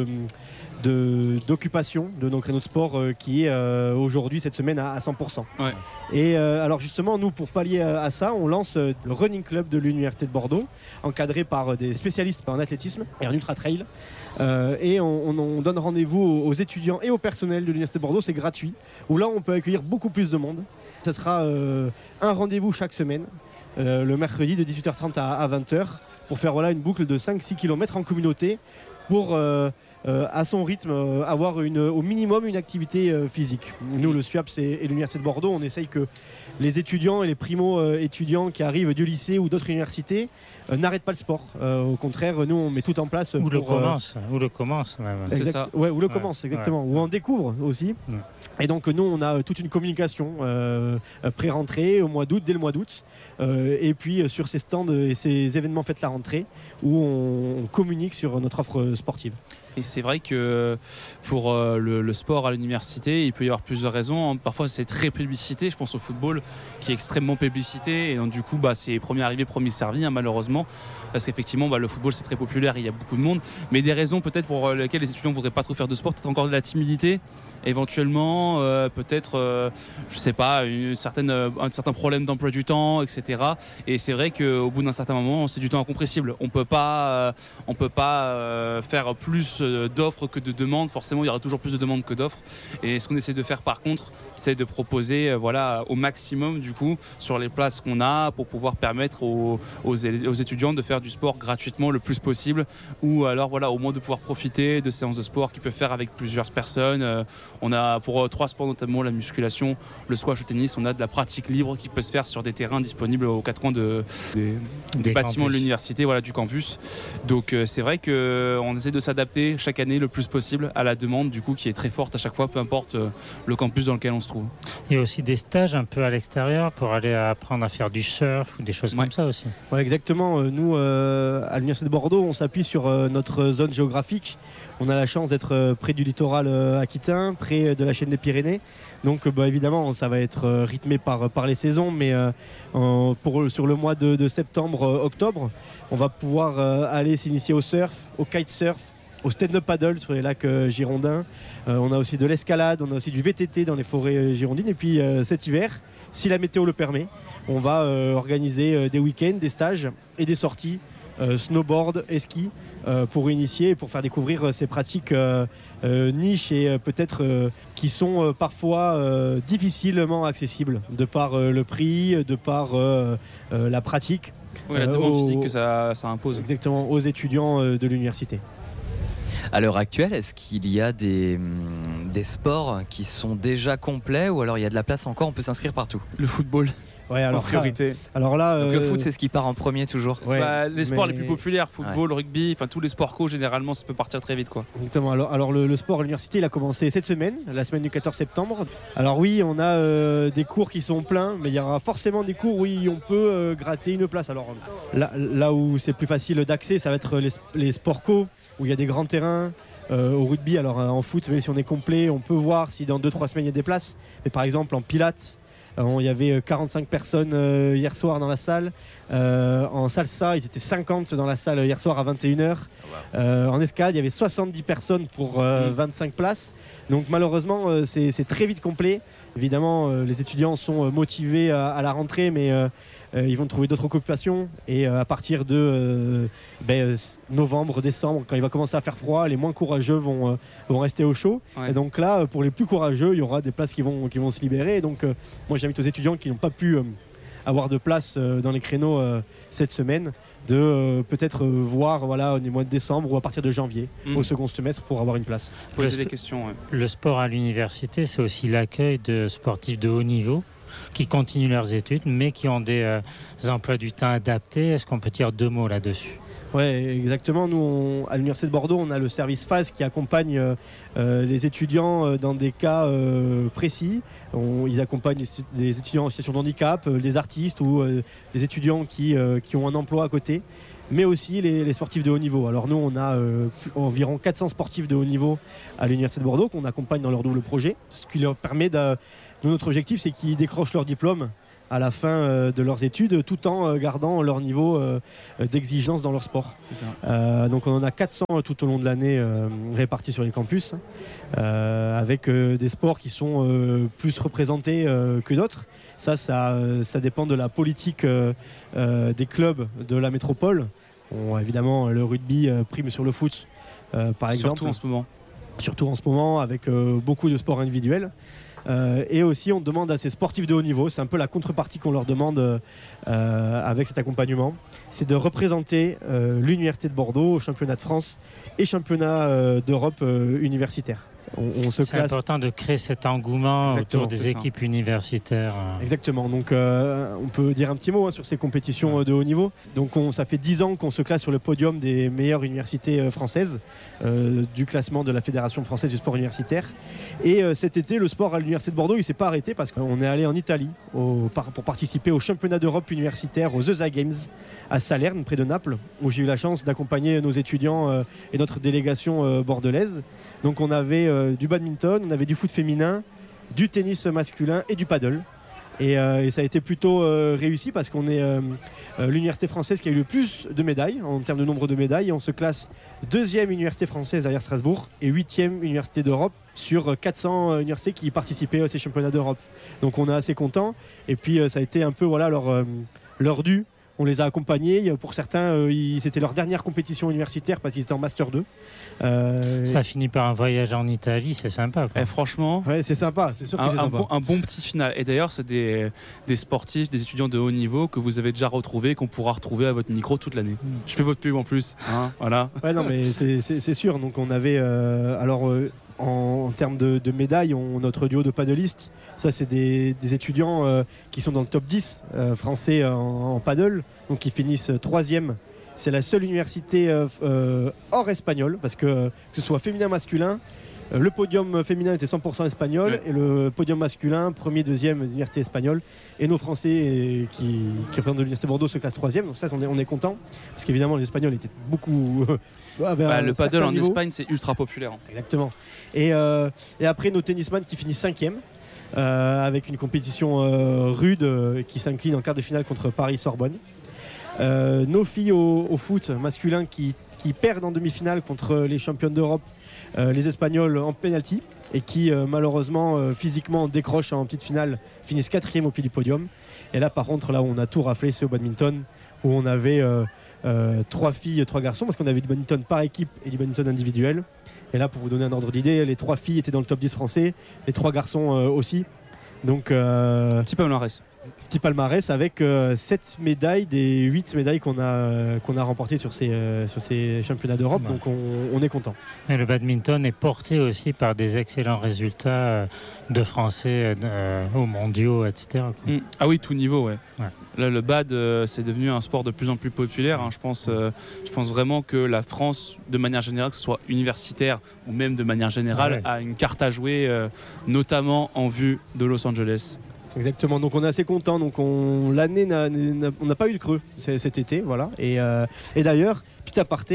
de, d'occupation de nos créneaux de sport euh, qui est euh, aujourd'hui cette semaine à, à cent pour cent. Ouais. Et euh, alors justement nous pour pallier à, à ça on lance euh, le Running Club de l'Université de Bordeaux encadré par des spécialistes en athlétisme et en ultra trail. Euh, et on, on, on donne rendez-vous aux, aux étudiants et au personnel de l'Université de Bordeaux, c'est gratuit, où là on peut accueillir beaucoup plus de monde. Ça sera euh, un rendez-vous chaque semaine, euh, le mercredi de dix-huit heures trente à, à vingt heures, pour faire voilà, une boucle de cinq à six kilomètres en communauté, pour euh, euh, à son rythme euh, avoir une, au minimum une activité euh, physique. Nous le SUAPS et, et l'Université de Bordeaux, on essaye que les étudiants et les primo-étudiants qui arrivent du lycée ou d'autres universités euh, n'arrêtent pas le sport. Euh, au contraire, nous, on met tout en place. Ou pour, le commence. Euh... Ou le commence, même. Exact... C'est ça. Ouais, ou le ouais. commence, exactement. Ouais. Ou on découvre aussi. Ouais. Et donc, nous, on a toute une communication euh, pré-rentrée au mois d'août, dès le mois d'août. Euh, et puis, sur ces stands et ces événements faites la rentrée, où on, on communique sur notre offre sportive. Et c'est vrai que pour euh, le, le sport à l'université, il peut y avoir plusieurs raisons. Parfois, c'est très publicité. Je pense au football qui est extrêmement publicité. Et donc, du coup, bah, c'est premier arrivé, premier servi, hein, malheureusement. Parce qu'effectivement, bah, le football, c'est très populaire. Il y a beaucoup de monde. Mais des raisons peut-être pour lesquelles les étudiants ne voudraient pas trop faire de sport. Peut-être encore de la timidité. Éventuellement, euh, peut-être, euh, je sais pas, une certaine, un certain problème d'emploi du temps, et cetera. Et c'est vrai qu'au bout d'un certain moment, c'est du temps incompressible. On peut pas, euh, on peut pas euh, faire plus d'offres que de demandes. Forcément, il y aura toujours plus de demandes que d'offres. Et ce qu'on essaie de faire, par contre, c'est de proposer, euh, voilà, au maximum du coup sur les places qu'on a pour pouvoir permettre aux, aux, aux étudiants de faire du sport gratuitement le plus possible, ou alors voilà, au moins de pouvoir profiter de séances de sport qu'ils peuvent faire avec plusieurs personnes. Euh, On a pour euh, trois sports, notamment la musculation, le squash, le tennis, on a de la pratique libre qui peut se faire sur des terrains disponibles aux quatre coins de, des, des, des bâtiments de l'université, voilà, du campus. Donc euh, c'est vrai qu'on essaie de s'adapter chaque année le plus possible à la demande du coup qui est très forte à chaque fois, peu importe euh, le campus dans lequel on se trouve. Il y a aussi des stages un peu à l'extérieur pour aller apprendre à faire du surf ou des choses ouais. comme ça aussi. Ouais, exactement. Nous, euh, à l'Université de Bordeaux, on s'appuie sur euh, notre zone géographique. On a la chance d'être près du littoral aquitain, près de la chaîne des Pyrénées. Donc bah, évidemment, ça va être rythmé par, par les saisons. Mais euh, pour, sur le mois de, de septembre-octobre, on va pouvoir euh, aller s'initier au surf, au kitesurf, au stand-up paddle sur les lacs euh, girondins. Euh, on a aussi de l'escalade, on a aussi du V T T dans les forêts girondines. Et puis euh, cet hiver, si la météo le permet, on va euh, organiser euh, des week-ends, des stages et des sorties. Euh, snowboard et ski euh, pour initier et pour faire découvrir euh, ces pratiques euh, euh, niches et euh, peut-être euh, qui sont euh, parfois euh, difficilement accessibles de par euh, le prix, de par euh, euh, la pratique. Oui, la demande euh, physique que ça, ça impose. Exactement, aux étudiants euh, de l'université. À l'heure actuelle, est-ce qu'il y a des, des sports qui sont déjà complets ou alors il y a de la place encore, on peut s'inscrire partout? Le football. Ouais, alors, en priorité. Alors là, donc euh... le foot, c'est ce qui part en premier toujours. Ouais, bah, les sports mais... les plus populaires, football, ouais. rugby, enfin tous les sports co, généralement, ça peut partir très vite, quoi. Exactement. Alors, alors le, le sport à l'université, il a commencé cette semaine, la semaine du quatorze septembre. Alors oui, on a euh, des cours qui sont pleins, mais il y aura forcément des cours où on peut euh, gratter une place. Alors là, là où c'est plus facile d'accès, ça va être les, les sports co. où il y a des grands terrains. Euh, au rugby, alors euh, en foot, même si on est complet, on peut voir si dans deux trois semaines il y a des places. Mais par exemple en pilates, euh, il y avait quarante-cinq personnes euh, hier soir dans la salle. Euh, en salsa, ils étaient cinquante dans la salle hier soir à vingt et une heures. Euh, en escalade, il y avait soixante-dix personnes pour euh, vingt-cinq places. Donc malheureusement, euh, c'est, c'est très vite complet. Évidemment, euh, les étudiants sont motivés à, à la rentrée, mais euh, euh, ils vont trouver d'autres occupations. Et euh, à partir de euh, ben, novembre, décembre, quand il va commencer à faire froid, les moins courageux vont, euh, vont rester au chaud. Ouais. Et donc là, pour les plus courageux, il y aura des places qui vont, qui vont se libérer. Et donc euh, moi, j'invite aux étudiants qui n'ont pas pu euh, avoir de place euh, dans les créneaux euh, cette semaine, de euh, peut-être euh, voir voilà, au mois de décembre ou à partir de janvier, mmh. au second semestre, pour avoir une place. Poser des questions. Ouais. Le sport à l'université, c'est aussi l'accueil de sportifs de haut niveau qui continuent leurs études, mais qui ont des, euh, des emplois du temps adaptés. Est-ce qu'on peut dire deux mots là-dessus ? Oui, exactement. Nous, on, à l'Université de Bordeaux, on a le service F A S qui accompagne euh, les étudiants euh, dans des cas euh, précis. On, ils accompagnent des, des étudiants en situation de handicap, euh, des artistes ou euh, des étudiants qui, euh, qui ont un emploi à côté, mais aussi les, les sportifs de haut niveau. Alors nous, on a euh, environ quatre cents sportifs de haut niveau à l'Université de Bordeaux qu'on accompagne dans leur double projet. Ce qui leur permet de... Notre objectif, c'est qu'ils décrochent leur diplôme à la fin euh, de leurs études, tout en euh, gardant leur niveau euh, d'exigence dans leur sport. C'est ça. Euh, donc on en a quatre cents tout au long de l'année euh, répartis sur les campus, euh, avec euh, des sports qui sont euh, plus représentés euh, que d'autres. Ça, ça, ça dépend de la politique euh, euh, des clubs de la métropole. Bon, évidemment, le rugby euh, prime sur le foot, euh, par exemple. Surtout en ce moment. Surtout en ce moment, avec euh, beaucoup de sports individuels. Euh, et aussi on demande à ces sportifs de haut niveau, c'est un peu la contrepartie qu'on leur demande euh, avec cet accompagnement, c'est de représenter euh, l'Université de Bordeaux au championnat de France et championnat euh, d'Europe euh, universitaire. On, on se c'est classe... important de créer cet engouement Exactement, autour des équipes ça. universitaires. Exactement, donc euh, on peut dire un petit mot hein, sur ces compétitions ouais. de haut niveau. Donc on, ça fait dix ans qu'on se classe sur le podium des meilleures universités euh, françaises, euh, du classement de la Fédération française du sport universitaire. Et euh, cet été, le sport à l'Université de Bordeaux, il ne s'est pas arrêté parce qu'on est allé en Italie au, par, pour participer au championnat d'Europe universitaire, aux E S A Games à Salerne, près de Naples, où j'ai eu la chance d'accompagner nos étudiants euh, et notre délégation euh, bordelaise. Donc on avait euh, du badminton, on avait du foot féminin, du tennis masculin et du paddle. Et, euh, et ça a été plutôt euh, réussi parce qu'on est euh, euh, l'université française qui a eu le plus de médailles en termes de nombre de médailles. Et on se classe deuxième université française derrière Strasbourg et huitième université d'Europe sur quatre cents universités qui participaient à ces championnats d'Europe. Donc on est assez content. Et puis euh, ça a été un peu voilà, leur, euh, leur dû. On les a accompagnés. Pour certains, euh, ils, c'était leur dernière compétition universitaire parce qu'ils étaient en Master deux. Euh, ça finit par un voyage en Italie, c'est sympa. Quoi. Et franchement, ouais, c'est sympa, c'est sûr que un, c'est un, sympa. Bon, un bon petit final. Et d'ailleurs, c'est des, des sportifs, des étudiants de haut niveau que vous avez déjà retrouvés, qu'on pourra retrouver à votre micro toute l'année. Mmh. Je fais votre pub en plus. Hein, voilà. Ouais, non, mais c'est, c'est, c'est sûr. Donc, on avait. Euh, alors. Euh, En, en termes de, de médailles, on, notre duo de paddleistes, ça c'est des, des étudiants euh, qui sont dans le top dix euh, français en, en paddle, donc ils finissent troisième. C'est la seule université euh, euh, hors espagnol, parce que que ce soit féminin, masculin, euh, le podium féminin était cent pour cent espagnol, ouais. Et le podium masculin, premier, deuxième, université espagnole. Et nos Français euh, qui, qui représentent l'Université de Bordeaux se classent troisième, donc ça on est, on est content, parce qu'évidemment l'espagnol était beaucoup... bah, le paddle en niveau. Espagne c'est ultra populaire. Exactement. Et, euh, et après nos tennisman qui finissent cinquième euh, avec une compétition euh, rude euh, qui s'incline en quart de finale contre Paris-Sorbonne. Euh, nos filles au, au foot masculin qui, qui perdent en demi-finale contre les championnes d'Europe, euh, les Espagnols en penalty, et qui euh, malheureusement euh, physiquement décrochent en petite finale, finissent quatrième au pied du podium. Et là par contre là où on a tout raflé, c'est au badminton, où on avait euh, euh, trois filles, trois garçons, parce qu'on avait du badminton par équipe et du badminton individuel. Et là pour vous donner un ordre d'idée, les trois filles étaient dans le top dix français, les trois garçons euh, aussi. Donc euh, petit palmarès. Petit palmarès avec euh, sept médailles des huit médailles qu'on a, euh, qu'on a remportées sur ces, euh, sur ces championnats d'Europe, ouais. Donc on, on est content. Et le badminton est porté aussi par des excellents résultats euh, de Français euh, aux mondiaux, et cetera. Mmh. Ah oui, tout niveau, ouais. ouais. Là, le bad, euh, c'est devenu un sport de plus en plus populaire. Hein. Je pense, euh, je pense vraiment que la France, de manière générale, que ce soit universitaire ou même de manière générale, ouais. a une carte à jouer, euh, notamment en vue de Los Angeles. Exactement, donc on est assez content. Donc on, l'année n'a, n'a, on n'a pas eu de creux cet été, voilà. Et, euh, et d'ailleurs, petit aparté,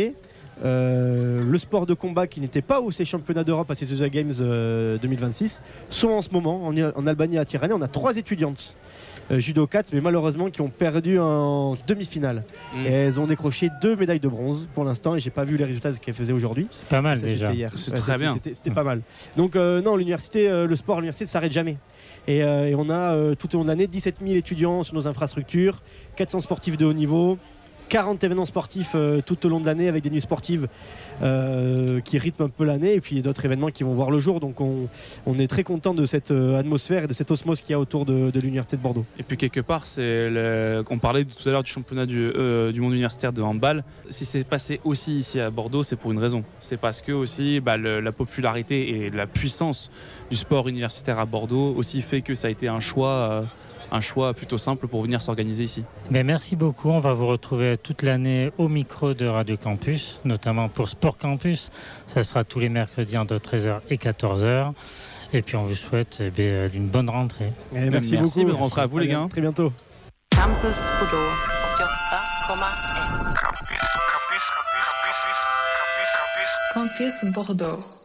euh, le sport de combat qui n'était pas au ces championnats d'Europe à ces Social Games euh, deux mille vingt-six sont en ce moment en, en Albanie à Tirana. On a trois étudiantes euh, judokates, mais malheureusement qui ont perdu en demi-finale. Mmh. Et elles ont décroché deux médailles de bronze pour l'instant, et j'ai pas vu les résultats de ce qu'elles faisaient aujourd'hui. C'est pas mal ça, déjà. Hier. C'est ouais, très bien. C'était, c'était pas mal. Donc euh, non, l'université, euh, le sport à l'université ne s'arrête jamais. Et, euh, et on a euh, tout au long de l'année dix-sept mille étudiants sur nos infrastructures, quatre cents sportifs de haut niveau, quarante événements sportifs euh, tout au long de l'année avec des nuits sportives euh, qui rythment un peu l'année, et puis d'autres événements qui vont voir le jour. Donc on, on est très content de cette euh, atmosphère et de cette osmose qu'il y a autour de, de l'université de Bordeaux. Et puis quelque part, c'est le... on parlait tout à l'heure du championnat du, euh, du monde universitaire de handball. Si c'est passé aussi ici à Bordeaux, c'est pour une raison. C'est parce que aussi bah, le, la popularité et la puissance du sport universitaire à Bordeaux aussi fait que ça a été un choix euh, un choix plutôt simple pour venir s'organiser ici. Mais merci beaucoup, on va vous retrouver toute l'année au micro de Radio Campus, notamment pour Sport Campus. Ça sera tous les mercredis entre treize heures et quatorze heures. Et puis on vous souhaite eh bien, une bonne rentrée. Et merci, merci beaucoup. Bonne rentrée à vous les gars. Très bientôt. Campus Bordeaux åttioåtta komma ett. Campus, campus, campus, campus, campus, campus. Campus Bordeaux.